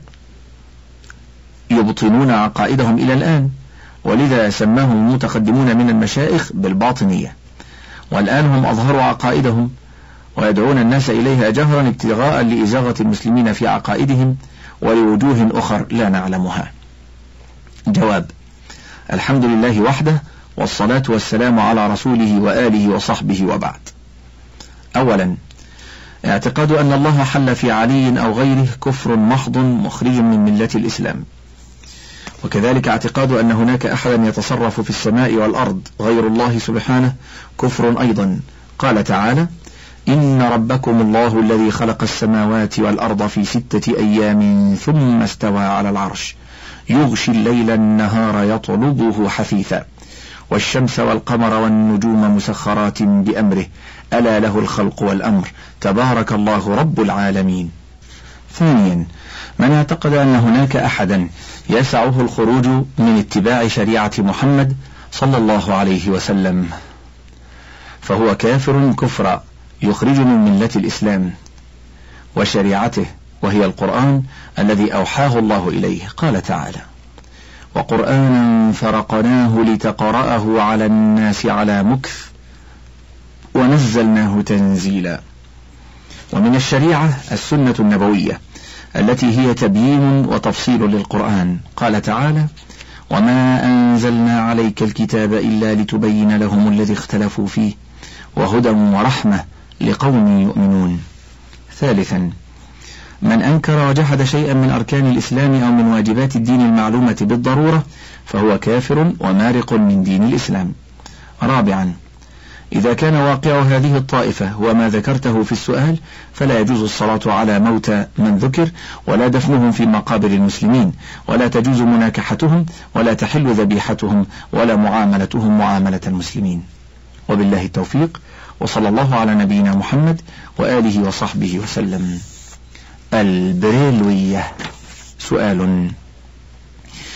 يبطنون عقائدهم إلى الآن، ولذا سماهم المتقدمون من المشائخ بالباطنية، والآن هم أظهروا عقائدهم ويدعون الناس إليها جهرا ابتغاء لإزاغة المسلمين في عقائدهم ولوجوه أخر لا نعلمها. جواب: الحمد لله وحده، والصلاة والسلام على رسوله وآله وصحبه، وبعد. أولا، اعتقاد أن الله حل في علي أو غيره كفر محض مخرج من ملة الإسلام، وكذلك اعتقاد أن هناك أحدا يتصرف في السماء والأرض غير الله سبحانه كفر أيضا. قال تعالى: إن ربكم الله الذي خلق السماوات والأرض في ستة أيام ثم استوى على العرش يغشي الليل النهار يطلبه حثيثا والشمس والقمر والنجوم مسخرات بأمره ألا له الخلق والأمر تبارك الله رب العالمين. ثانيا، من اعتقد أن هناك أحدا يسعه الخروج من اتباع شريعة محمد صلى الله عليه وسلم فهو كافر كفرا يخرج من ملة الإسلام وشريعته، وهي القرآن الذي أوحاه الله إليه. قال تعالى: وقرآنا فرقناه لتقرأه على الناس على مكث ونزلناه تنزيلا. ومن الشريعة السنة النبوية التي هي تبيين وتفصيل للقرآن. قال تعالى: وما أنزلنا عليك الكتاب إلا لتبين لهم الذي اختلفوا فيه وهدى ورحمة لقوم يؤمنون. ثالثا، من أنكر وجحد شيئا من أركان الإسلام أو من واجبات الدين المعلومة بالضرورة فهو كافر ومارق من دين الإسلام. رابعا، إذا كان واقع هذه الطائفة هو ما ذكرته في السؤال فلا يجوز الصلاة على موتى من ذكر، ولا دفنهم في مقابر المسلمين، ولا تجوز مناكحتهم، ولا تحل ذبيحتهم، ولا معاملتهم معاملة المسلمين. وبالله التوفيق، وصلى الله على نبينا محمد وآله وصحبه وسلم. البريلوية. سؤال: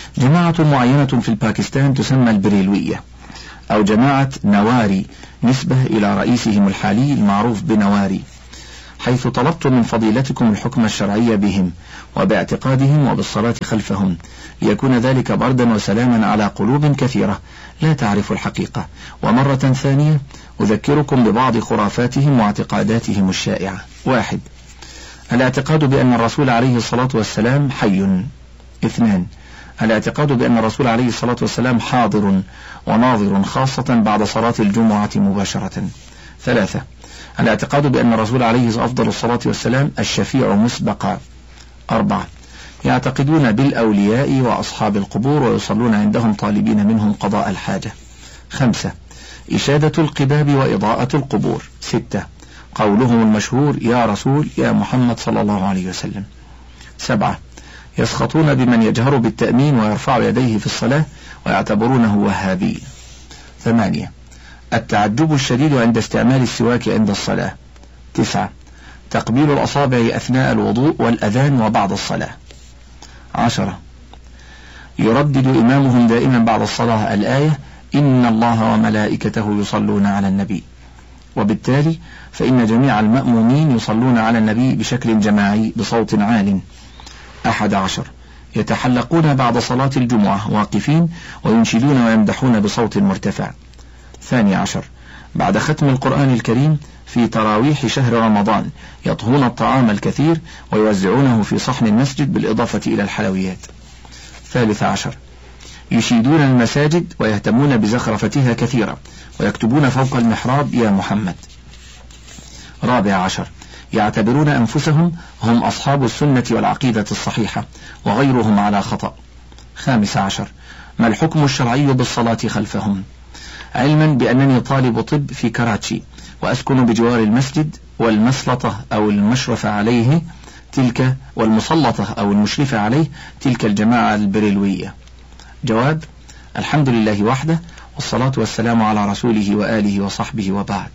جماعة معينة في الباكستان تسمى البريلوية أو جماعة نواري نسبة إلى رئيسهم الحالي المعروف بنواري، حيث طلبت من فضيلتكم الحكم الشرعي بهم وباعتقادهم وبالصلاة خلفهم، ليكون ذلك بردا وسلاما على قلوب كثيرة لا تعرف الحقيقة. ومرة ثانية أذكركم ببعض خرافاتهم واعتقاداتهم الشائعة. واحد، الاعتقاد بأن الرسول عليه الصلاة والسلام حي. اثنان، الاعتقاد بأن الرسول عليه الصلاة والسلام حاضر وناظر خاصة بعد صلاة الجمعة مباشرة. ثلاثة، الاعتقاد بأن الرسول عليه أفضل الصلاة والسلام الشفيع مسبقا. أربعة، يعتقدون بالأولياء وأصحاب القبور ويصلون عندهم طالبين منهم قضاء الحاجة. خمسة، إشادة القباب وإضاءة القبور. ستة، قولهم المشهور يا رسول يا محمد صلى الله عليه وسلم. سبعة، يسخطون بمن يجهر بالتأمين ويرفع يديه في الصلاة ويعتبرونه وهابي. ثمانية، التعجب الشديد عند استعمال السواك عند الصلاة. تسعة، تقبيل الأصابع أثناء الوضوء والأذان وبعد الصلاة. عشرة، يردد إمامهم دائما بعد الصلاة الآية إن الله وملائكته يصلون على النبي، وبالتالي فإن جميع المأمومين يصلون على النبي بشكل جماعي بصوت عال. أحد عشر، يتحلقون بعد صلاة الجمعة واقفين وينشدون ويمدحون بصوت مرتفع. ثاني عشر، بعد ختم القرآن الكريم في تراويح شهر رمضان يطهون الطعام الكثير ويوزعونه في صحن المسجد بالإضافة إلى الحلويات. ثالث عشر، يشيدون المساجد ويهتمون بزخرفتها كثيرا ويكتبون فوق المحراب يا محمد. رابع عشر، يعتبرون أنفسهم هم أصحاب السنة والعقيدة الصحيحة وغيرهم على خطأ. خامس عشر، ما الحكم الشرعي بالصلاة خلفهم؟ علما بأنني طالب طب في كراتشي وأسكن بجوار المسجد والمسلطة أو المشرفة عليه تلك والمسلطة أو المشرفة عليه تلك الجماعة البريلوية. جواب: الحمد لله وحده والصلاة والسلام على رسوله وآله وصحبه وبعد.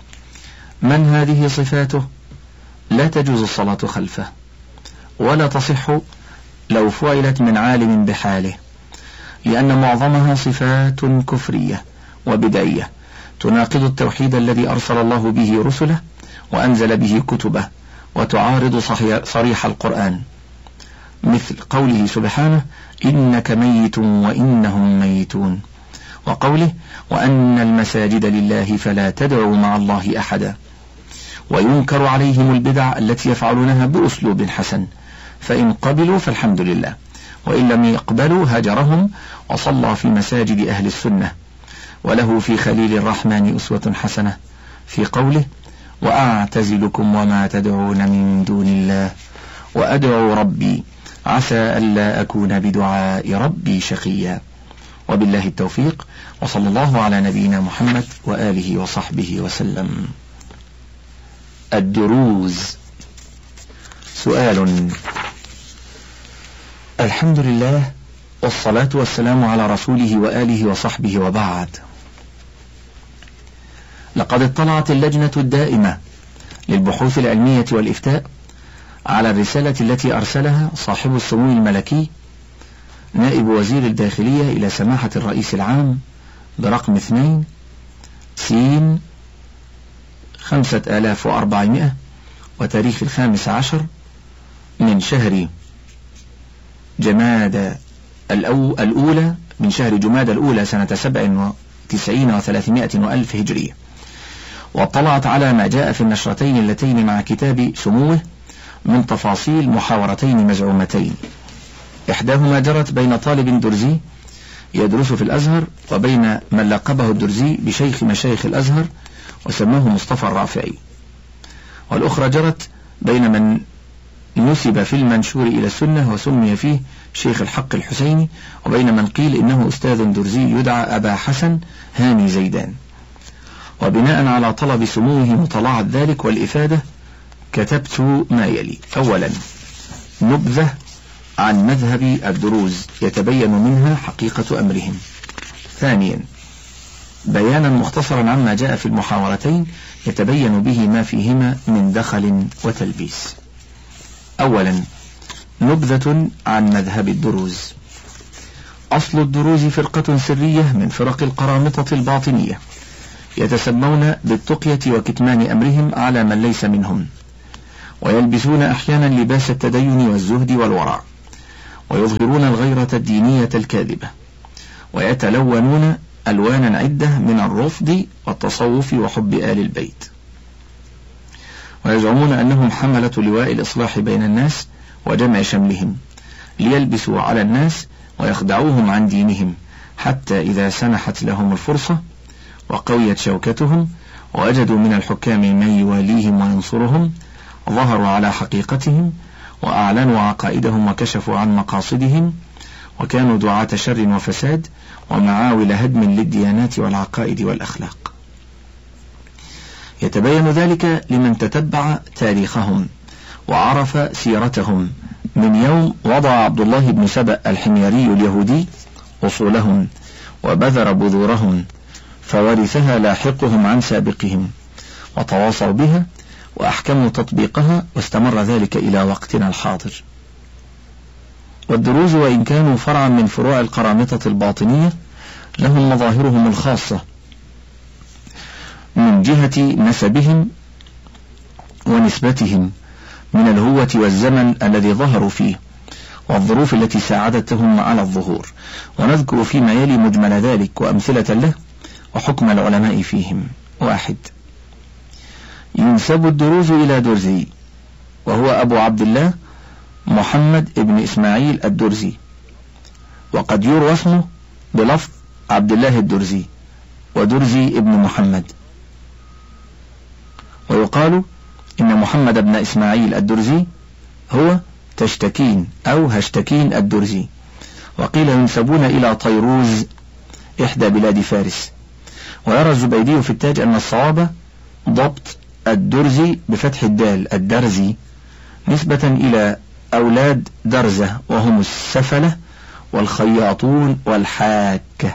من هذه صفاته؟ لا تجوز الصلاة خلفه ولا تصح لو فعلت من عالم بحاله، لأن معظمها صفات كفرية وبدعية تناقض التوحيد الذي أرسل الله به رسله وأنزل به كتبه، وتعارض صريح القرآن، مثل قوله سبحانه إنك ميت وإنهم ميتون، وقوله وأن المساجد لله فلا تدعوا مع الله أحدا. وينكر عليهم البدع التي يفعلونها بأسلوب حسن، فإن قبلوا فالحمد لله، وإن لم يقبلوا هجرهم وصلى في مساجد أهل السنة. وله في خليل الرحمن أسوة حسنة في قوله وأعتزلكم وما تدعون من دون الله وأدعو ربي عسى ألا أكون بدعاء ربي شقيا. وبالله التوفيق، وصلى الله على نبينا محمد وآله وصحبه وسلم. الدروز. سؤال: الحمد لله والصلاة والسلام على رسوله وآله وصحبه وبعد. لقد اطلعت اللجنة الدائمة للبحوث العلمية والإفتاء على الرسالة التي أرسلها صاحب السمو الملكي نائب وزير الداخلية إلى سماحة الرئيس العام برقم اثنين سين خمسة آلاف وأربعمائة وتاريخ الخامس عشر من شهر جماد الأو الأولى من شهر جماد الأولى سنة سبع وتسعين وثلاثمائة وألف هجرية، واطلعت على ما جاء في النشرتين اللتين مع كتاب سموه من تفاصيل محاورتين مزعومتين، إحداهما جرت بين طالب درزي يدرس في الأزهر وبين من لقبه الدرزي بشيخ مشايخ الأزهر وسماه مصطفى الرافعي، والأخرى جرت بين من نسب في المنشور إلى السنة وسمي فيه شيخ الحق الحسيني وبين من قيل إنه أستاذ درزي يدعى أبا حسن هاني زيدان. وبناء على طلب سموه مطالعة ذلك والإفادة كتبت ما يلي: أولا، نبذة عن مذهب الدروز يتبين منها حقيقة أمرهم. ثانيا، بيانا مختصرا عما جاء في المحاورتين يتبين به ما فيهما من دخل وتلبيس. أولا، نبذة عن مذهب الدروز. أصل الدروز فرقة سرية من فرق القرامطة الباطنية، يتسمون بالتقية وكتمان أمرهم على من ليس منهم، ويلبسون أحيانا لباس التدين والزهد والورع، ويظهرون الغيرة الدينية الكاذبة، ويتلونون ألوانا عدة من الرفض والتصوف وحب آل البيت، ويزعمون أنهم حملة لواء الإصلاح بين الناس وجمع شملهم، ليلبسوا على الناس ويخدعوهم عن دينهم، حتى إذا سنحت لهم الفرصة وقويت شوكتهم ووجدوا من الحكام من يواليهم وينصرهم ظهروا على حقيقتهم وأعلنوا عقائدهم وكشفوا عن مقاصدهم، وكانوا دعاة شر وفساد ومعاول هدم للديانات والعقائد والأخلاق. يتبين ذلك لمن تتبع تاريخهم وعرف سيرتهم من يوم وضع عبد الله بن سبأ الحميري اليهودي أصولهم وبذر بذورهم، فورثها لاحقهم عن سابقهم وتواصوا بها وأحكموا تطبيقها، واستمر ذلك إلى وقتنا الحاضر. والدروز وإن كانوا فرعا من فروع القرامطة الباطنية لهم مظاهرهم الخاصة من جهة نسبهم ونسبتهم من الهوة والزمن الذي ظهروا فيه والظروف التي ساعدتهم على الظهور، ونذكر فيما يلي مجمل ذلك وأمثلة له وحكم العلماء فيهم. واحد، ينسب الدروز إلى درزي، وهو أبو عبد الله محمد ابن إسماعيل الدرزي، وقد يروى اسمه بلفظ عبد الله الدرزي ودرزي ابن محمد، ويقال إن محمد بن إسماعيل الدرزي هو تشتكين أو هشتكين الدرزي، وقيل ينسبون إلى طيروز إحدى بلاد فارس. ويرى الزبيدي في التاج أن الصواب ضبط الدرزي بفتح الدال الدرزي نسبة إلى أولاد درزة وهم السفلة والخياطون والحاكة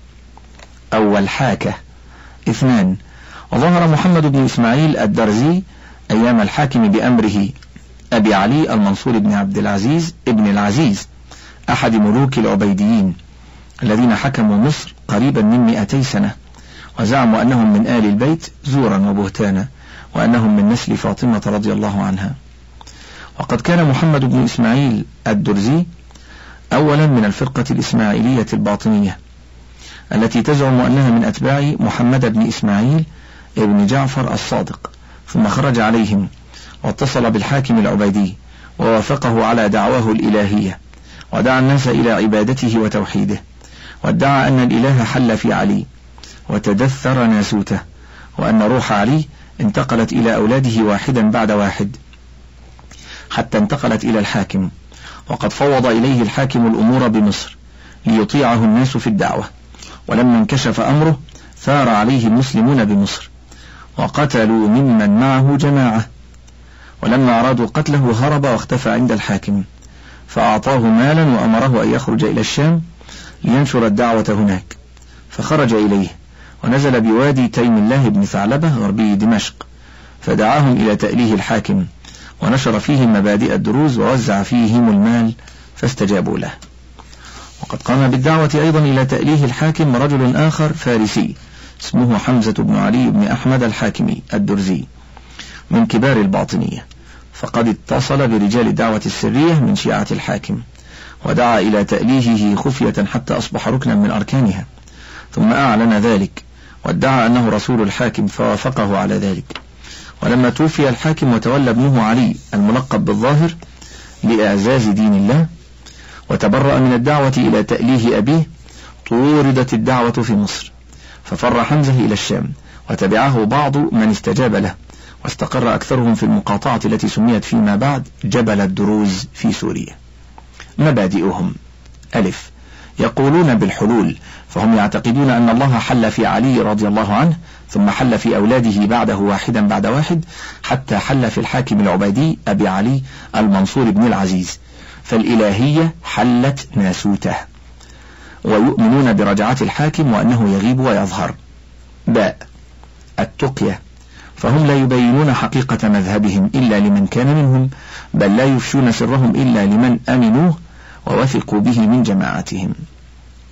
أو الحاكة اثنان. وظهر محمد بن إسماعيل الدرزي أيام الحاكم بأمره أبي علي المنصور بن عبد العزيز ابن العزيز أحد ملوك العبيديين الذين حكموا مصر قريبا من مئتي سنة، وزعموا أنهم من آل البيت زورا وبهتانا، وأنهم من نسل فاطمة رضي الله عنها. وقد كان محمد بن إسماعيل الدرزي أولا من الفرقة الإسماعيلية الباطنية التي تزعم أنها من أتباع محمد بن إسماعيل ابن جعفر الصادق، ثم خرج عليهم واتصل بالحاكم العبيدي ووافقه على دعواه الإلهية، ودعا الناس إلى عبادته وتوحيده، وادعى أن الإله حل في علي وتدثر ناسوته، وأن روح علي انتقلت إلى أولاده واحدا بعد واحد حتى انتقلت إلى الحاكم، وقد فوض إليه الحاكم الأمور بمصر ليطيعه الناس في الدعوة. ولما انكشف أمره ثار عليه المسلمون بمصر وقتلوا ممن معه جماعة، ولما أرادوا قتله هرب واختفى عند الحاكم، فأعطاه مالا وأمره أن يخرج إلى الشام لينشر الدعوة هناك، فخرج إليه ونزل بوادي تيم الله بن ثعلبة غربي دمشق، فدعاهم إلى تأليه الحاكم ونشر فيهم مبادئ الدروز ووزع فيهم المال فاستجابوا له. وقد قام بالدعوة أيضا إلى تأليه الحاكم رجل آخر فارسي اسمه حمزة بن علي بن أحمد الحاكمي الدرزي من كبار الباطنية، فقد اتصل برجال الدعوة السرية من شيعة الحاكم ودعا إلى تأليهه خفية حتى أصبح ركنا من أركانها، ثم أعلن ذلك وادعى أنه رسول الحاكم فوافقه على ذلك. ولما توفي الحاكم وتولى ابنه علي الملقب بالظاهر لإعزاز دين الله وتبرأ من الدعوة إلى تأليه أبيه، طوردت الدعوة في مصر، ففر حمزة إلى الشام وتبعه بعض من استجاب له، واستقر أكثرهم في المقاطعة التي سميت فيما بعد جبل الدروز في سوريا. مبادئهم: ألف، يقولون بالحلول، فهم يعتقدون أن الله حل في علي رضي الله عنه ثم حل في أولاده بعده واحدا بعد واحد حتى حل في الحاكم العبيدي أبي علي المنصور بن العزيز، فالإلهية حلت ناسوته. ويؤمنون برجعة الحاكم وأنه يغيب ويظهر. باء، التقية، فهم لا يبينون حقيقة مذهبهم إلا لمن كان منهم، بل لا يفشون سرهم إلا لمن أمنوه ووثقوا به من جماعتهم.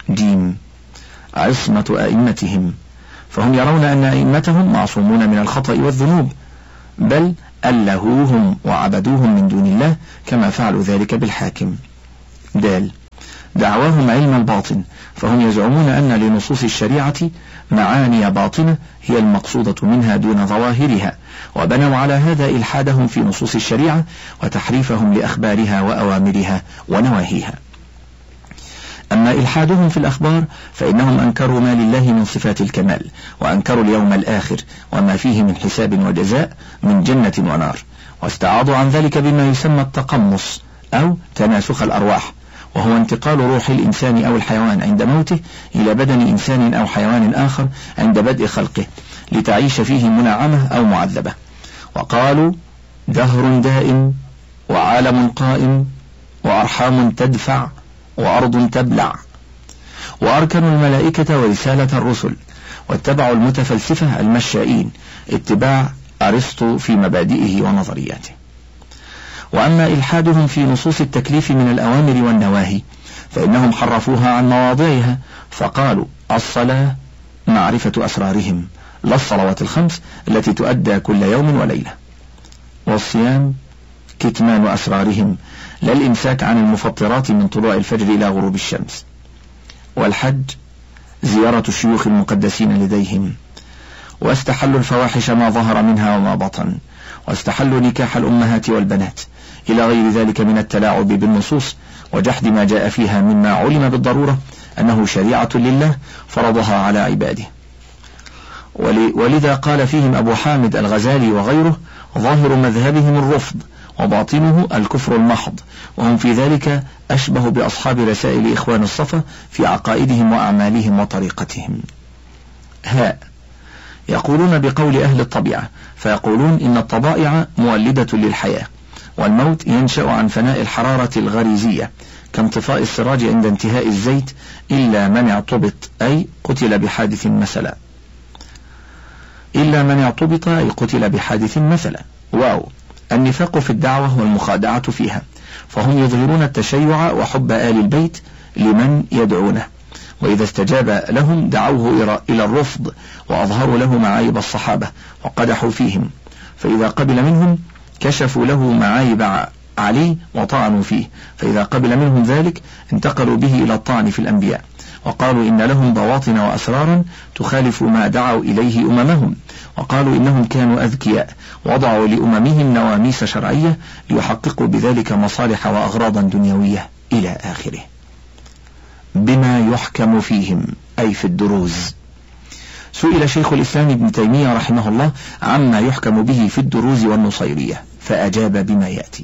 جيم عصمة أئمتهم، فهم يرون أن أئمتهم معصومون من الخطأ والذنوب، بل ألهوهم وعبدوهم من دون الله كما فعلوا ذلك بالحاكم. دال دعواهم علم الباطن، فهم يزعمون أن لنصوص الشريعة معاني باطنة هي المقصودة منها دون ظواهرها، وبنوا على هذا إلحادهم في نصوص الشريعة وتحريفهم لأخبارها وأوامرها ونواهيها. أما إلحادهم في الأخبار فإنهم أنكروا ما لله من صفات الكمال، وأنكروا اليوم الآخر وما فيه من حساب وجزاء من جنة ونار، واستعاضوا عن ذلك بما يسمى التقمص أو تناسخ الأرواح، وهو انتقال روح الإنسان أو الحيوان عند موته إلى بدن إنسان أو حيوان آخر عند بدء خلقه لتعيش فيه منعمة أو معذبة. وقالوا دهر دائم وعالم قائم وأرحام تدفع وأرض تبلع، وأركنوا الملائكة ورسالة الرسل، واتبعوا المتفلسفة المشائين اتباع أرسطو في مبادئه ونظرياته. وأما إلحادهم في نصوص التكليف من الأوامر والنواهي فإنهم حرفوها عن مواضعها، فقالوا الصلاة معرفة أسرارهم لا الصلوات الخمس التي تؤدى كل يوم وليلة، والصيام كتمان أسرارهم لا الإمساك عن المفطرات من طلوع الفجر إلى غروب الشمس، والحج زيارة الشيوخ المقدسين لديهم، واستحلوا الفواحش ما ظهر منها وما بطن، واستحلوا نكاح الأمهات والبنات إلى غير ذلك من التلاعب بالنصوص وجحد ما جاء فيها مما علم بالضرورة أنه شريعة لله فرضها على عباده. ولذا قال فيهم أبو حامد الغزالي وغيره ظاهر مذهبهم الرفض وباطنه الكفر المحض، وهم في ذلك أشبه بأصحاب رسائل إخوان الصفا في عقائدهم وأعمالهم وطريقتهم. هاء يقولون بقول أهل الطبيعة، فيقولون إن الطبائع مولدة للحياة، والموت ينشأ عن فناء الحرارة الغريزية كانطفاء السراج عند انتهاء الزيت إلا من اعتبط أي قتل بحادث مثلا إلا من اعتبط أي قتل بحادث مثلا. واو النفاق في الدعوة والمخادعة فيها، فهم يظهرون التشيع وحب آل البيت لمن يدعونه، وإذا استجاب لهم دعوه إلى الرفض وأظهروا له معايب الصحابة وقدحوا فيهم، فإذا قبل منهم كشفوا له معايب علي وطعنوا فيه، فإذا قبل منهم ذلك انتقلوا به إلى الطعن في الأنبياء، وقالوا إن لهم بواطن وأسرارا تخالف ما دعوا إليه أممهم، وقالوا إنهم كانوا أذكياء وضعوا لأممهم نواميس شرعية ليحققوا بذلك مصالح وأغراضا دنيوية إلى آخره. بما يحكم فيهم أي في الدروز. سئل شيخ الإسلام ابن تيمية رحمه الله عما يحكم به في الدروز والنصيرية، فأجاب بما يأتي: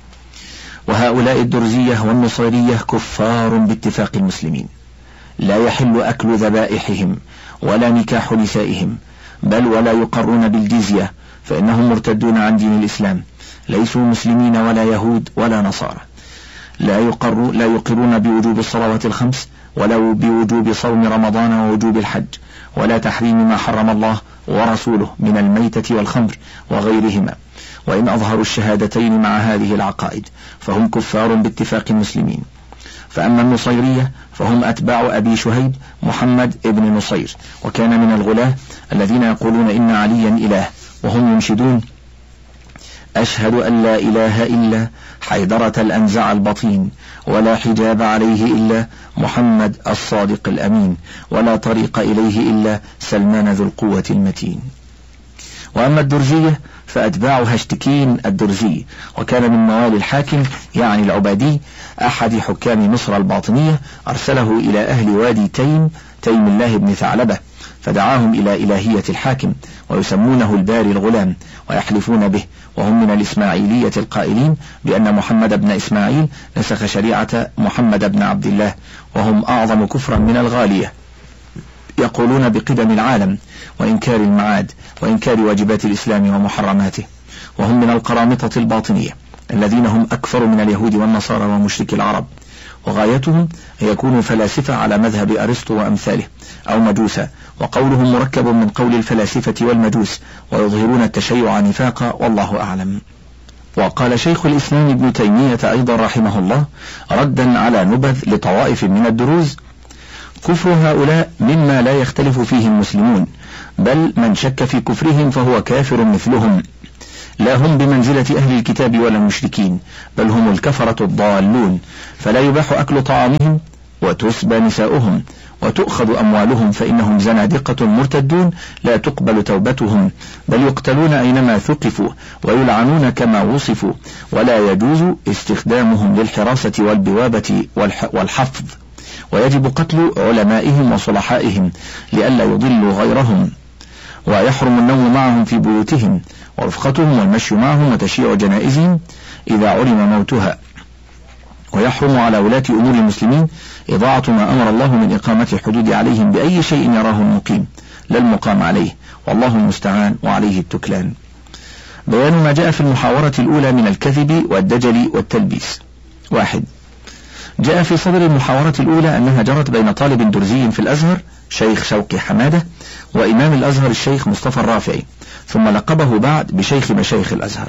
وهؤلاء الدرزية والنصيرية كفار باتفاق المسلمين، لا يحل أكل ذبائحهم ولا نكاح نسائهم، بل ولا يقرون بالجزية، فإنهم مرتدون عن دين الإسلام، ليسوا مسلمين ولا يهود ولا نصارى، لا يقر لا يقرون بوجوب الصلوات الخمس ولا بوجوب صوم رمضان ووجوب الحج، ولا تحريم ما حرم الله ورسوله من الميتة والخمر وغيرهما، وإن أظهروا الشهادتين مع هذه العقائد فهم كفار باتفاق المسلمين. فأما النصيرية فهم أتباع أبي شهيب محمد ابن نصير، وكان من الغلاة الذين يقولون إن عليا إله، وهم ينشدون: أشهد أن لا إله إلا حيدرة الأنزع البطين، ولا حجاب عليه إلا محمد الصادق الأمين، ولا طريق إليه إلا سلمان ذو القوة المتين. وأما الدرزية فأتباع هشتكين الدرزي، وكان من موالي الحاكم يعني العبادي أحد حكام مصر الباطنية، أرسله إلى أهل وادي تيم تيم الله بن ثعلبة، فدعاهم إلى إلهية الحاكم، ويسمونه الباري الغلام، ويحلفون به، وهم من الإسماعيلية القائلين بأن محمد بن إسماعيل نسخ شريعة محمد بن عبد الله، وهم أعظم كفرا من الغالية، يقولون بقدم العالم وإنكار المعاد وإنكار واجبات الإسلام ومحرماته، وهم من القرامطة الباطنية الذين هم أكثر من اليهود والنصارى ومشرك العرب، وغايتهم أن يكونوا فلاسفة على مذهب أرسطو وأمثاله أو مجوسا، وقولهم مركب من قول الفلاسفة والمجوس، ويظهرون التشيع نفاقا، والله أعلم. وقال شيخ الإسلام ابن تيمية أيضا رحمه الله ردا على نبذ لطوائف من الدروز: كفر هؤلاء مما لا يختلف فيه المسلمون، بل من شك في كفرهم فهو كافر مثلهم، لا هم بمنزلة أهل الكتاب ولا المشركين، بل هم الكفرة الضالون، فلا يباح أكل طعامهم وتسبى نساؤهم وتؤخذ أموالهم، فإنهم زنادقة مرتدون لا تقبل توبتهم، بل يقتلون أينما ثقفوا ويلعنون كما وصفوا، ولا يجوز استخدامهم للحراسة والبوابة والحفظ، ويجب قتل علمائهم وصلحائهم لئلا يضلوا غيرهم، ويحرم النوم معهم في بيوتهم ورفقتهم والمشي معهم وتشييع جنائزهم إذا علم موتها، ويحرم على ولاة أمور المسلمين إضاعة ما أمر الله من إقامة الحدود عليهم بأي شيء يراه المقيم، لا المقام عليه، والله المستعان وعليه التكلان. بيان ما جاء في المحاورة الأولى من الكذب والدجل والتلبيس. واحد، جاء في صدر المحاورة الأولى أنها جرت بين طالب درزي في الأزهر شيخ شوقي حمادة وإمام الأزهر الشيخ مصطفى الرافعي، ثم لقبه بعد بشيخ مشايخ الأزهر،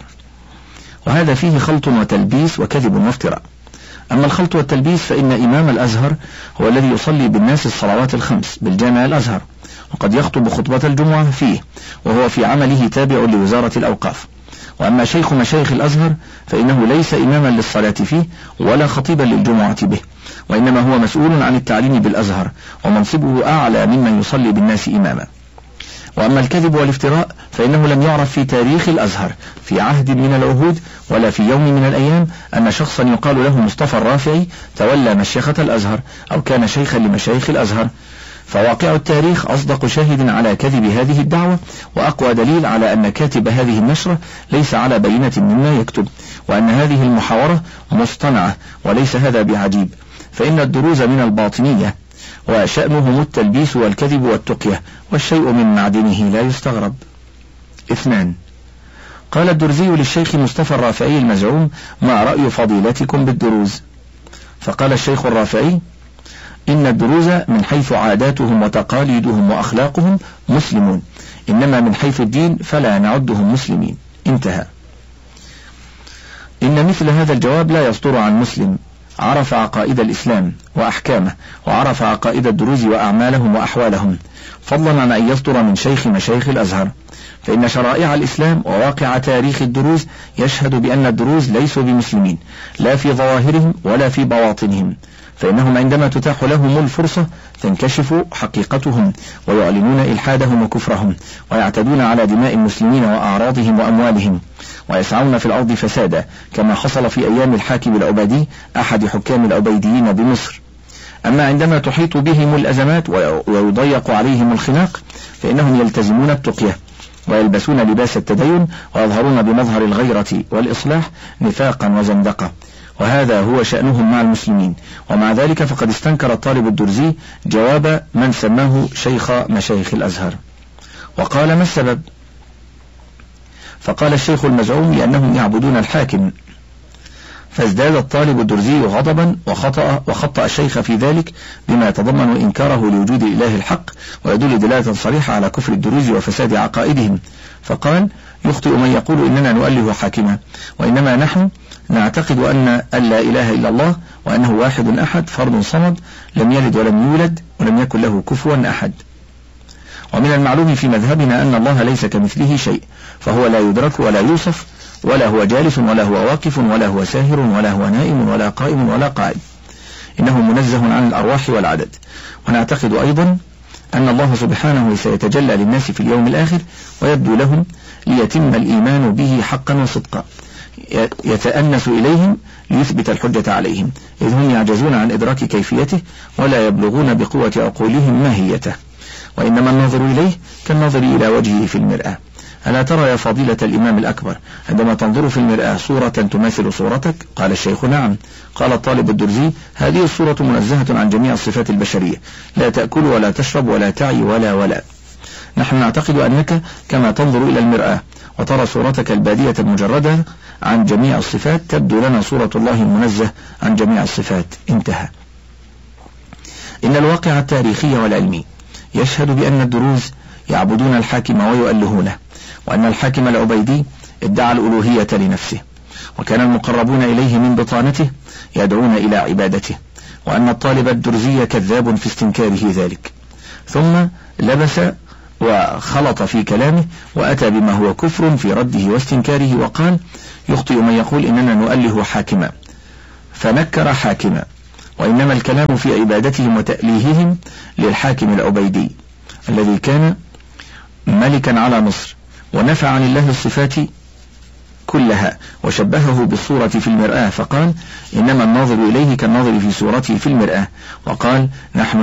وهذا فيه خلط وتلبيس وكذب وافتراء. أما الخلط والتلبيس فإن إمام الأزهر هو الذي يصلي بالناس الصلوات الخمس بالجامع الأزهر، وقد يخطب خطبة الجمعة فيه، وهو في عمله تابع لوزارة الأوقاف. وأما شيخ مشايخ الأزهر فإنه ليس إماما للصلاة فيه ولا خطيبا للجمعة به، وإنما هو مسؤول عن التعليم بالأزهر، ومنصبه أعلى ممن يصلي بالناس إماما. وأما الكذب والافتراء فإنه لم يعرف في تاريخ الأزهر في عهد من العهود ولا في يوم من الأيام أن شخصا يقال له مصطفى الرافعي تولى مشيخة الأزهر أو كان شيخا لمشايخ الأزهر، فواقع التاريخ أصدق شاهد على كذب هذه الدعوة، وأقوى دليل على أن كاتب هذه النشرة ليس على بينة مما يكتب، وأن هذه المحاورة مصطنعة، وليس هذا بعجيب، فإن الدروز من الباطنية وشأنهم التلبيس والكذب والتقية، والشيء من معدنه لا يستغرب. اثنان، قال الدرزي للشيخ مصطفى الرافعي المزعوم: ما رأي فضيلتكم بالدروز؟ فقال الشيخ الرافعي: إن الدروز من حيث عاداتهم وتقاليدهم وأخلاقهم مسلمون، إنما من حيث الدين فلا نعدهم مسلمين. انتهى. إن مثل هذا الجواب لا يصدر عن مسلم عرف عقائد الإسلام وأحكامه، وعرف عقائد الدروز وأعمالهم وأحوالهم، فضلا عن أن يصدر من شيخ مشايخ الأزهر، فإن شرائع الإسلام وواقع تاريخ الدروز يشهد بأن الدروز ليسوا بمسلمين لا في ظواهرهم ولا في بواطنهم، فإنهم عندما تتاح لهم الفرصة تنكشف حقيقتهم ويعلنون إلحادهم وكفرهم، ويعتدون على دماء المسلمين وأعراضهم وأموالهم، ويسعون في الأرض فسادا، كما حصل في أيام الحاكم العبيدي أحد حكام العبيديين بمصر. أما عندما تحيط بهم الأزمات ويضيق عليهم الخناق فإنهم يلتزمون التقية ويلبسون لباس التدين ويظهرون بمظهر الغيرة والإصلاح نفاقا وزندقة، وهذا هو شأنهم مع المسلمين. ومع ذلك فقد استنكر الطالب الدرزي جواب من سماه شيخ مشايخ الأزهر، وقال: ما السبب؟ فقال الشيخ المزعوم: لأنهم يعبدون الحاكم. فازداد الطالب الدرزي غضبا وخطأ, وخطأ الشيخ في ذلك بما يتضمن إنكاره لوجود الإله الحق، ويدل دلالة صريحة على كفر الدروز وفساد عقائدهم، فقال: يخطئ من يقول إننا نؤله حاكما، وإنما نحن نعتقد أن أن لا إله إلا الله، وأنه واحد أحد فرد صمد لم يلد ولم يولد ولم يكن له كفوا أحد. ومن المعلوم في مذهبنا أن الله ليس كمثله شيء، فهو لا يدرك ولا يوصف، ولا هو جالس ولا هو واقف ولا هو ساهر ولا هو نائم ولا قائم ولا قاعد، إنه منزه عن الأرواح والعدد. ونعتقد أيضا أن الله سبحانه سيتجلى للناس في اليوم الآخر ويبدو لهم ليتم الإيمان به حقا وصدقا، يتأنس إليهم ليثبت الحجة عليهم، إذ هم يعجزون عن إدراك كيفيته ولا يبلغون بقوة عقولهم ماهيته، وإنما النظر إليه كالنظر إلى وجهه في المرآة. ألا ترى يا فضيلة الإمام الأكبر عندما تنظر في المرآة صورة تماثل صورتك؟ قال الشيخ: نعم. قال الطالب الدرزي: هذه الصورة منزهة عن جميع الصفات البشرية، لا تأكل ولا تشرب ولا تعي ولا ولا. نحن نعتقد أنك كما تنظر إلى المرآة وترى صورتك البادية المجردة عن جميع الصفات، تبدو لنا صورة الله المنزه عن جميع الصفات. انتهى. إن الواقع التاريخي والعلمي يشهد بأن الدروز يعبدون الحاكم ويؤلهونه، وأن الحاكم العبيدي ادعى الألوهية لنفسه، وكان المقربون إليه من بطانته يدعون إلى عبادته، وأن الطالب الدرزي كذاب في استنكاره ذلك. ثم لبس وخلط في كلامه وأتى بما هو كفر في رده واستنكاره، وقال: يخطئ من يقول إننا نؤله حاكما، فنكر حاكما، وإنما الكلام في عبادتهم وتأليههم للحاكم العبيدي الذي كان ملكا على مصر، ونفى عن الله الصفات كلها، وشبهه بالصورة في المرآة فقال: إنما الناظر إليه كالناظر في صورته في المرآة، وقال: نحن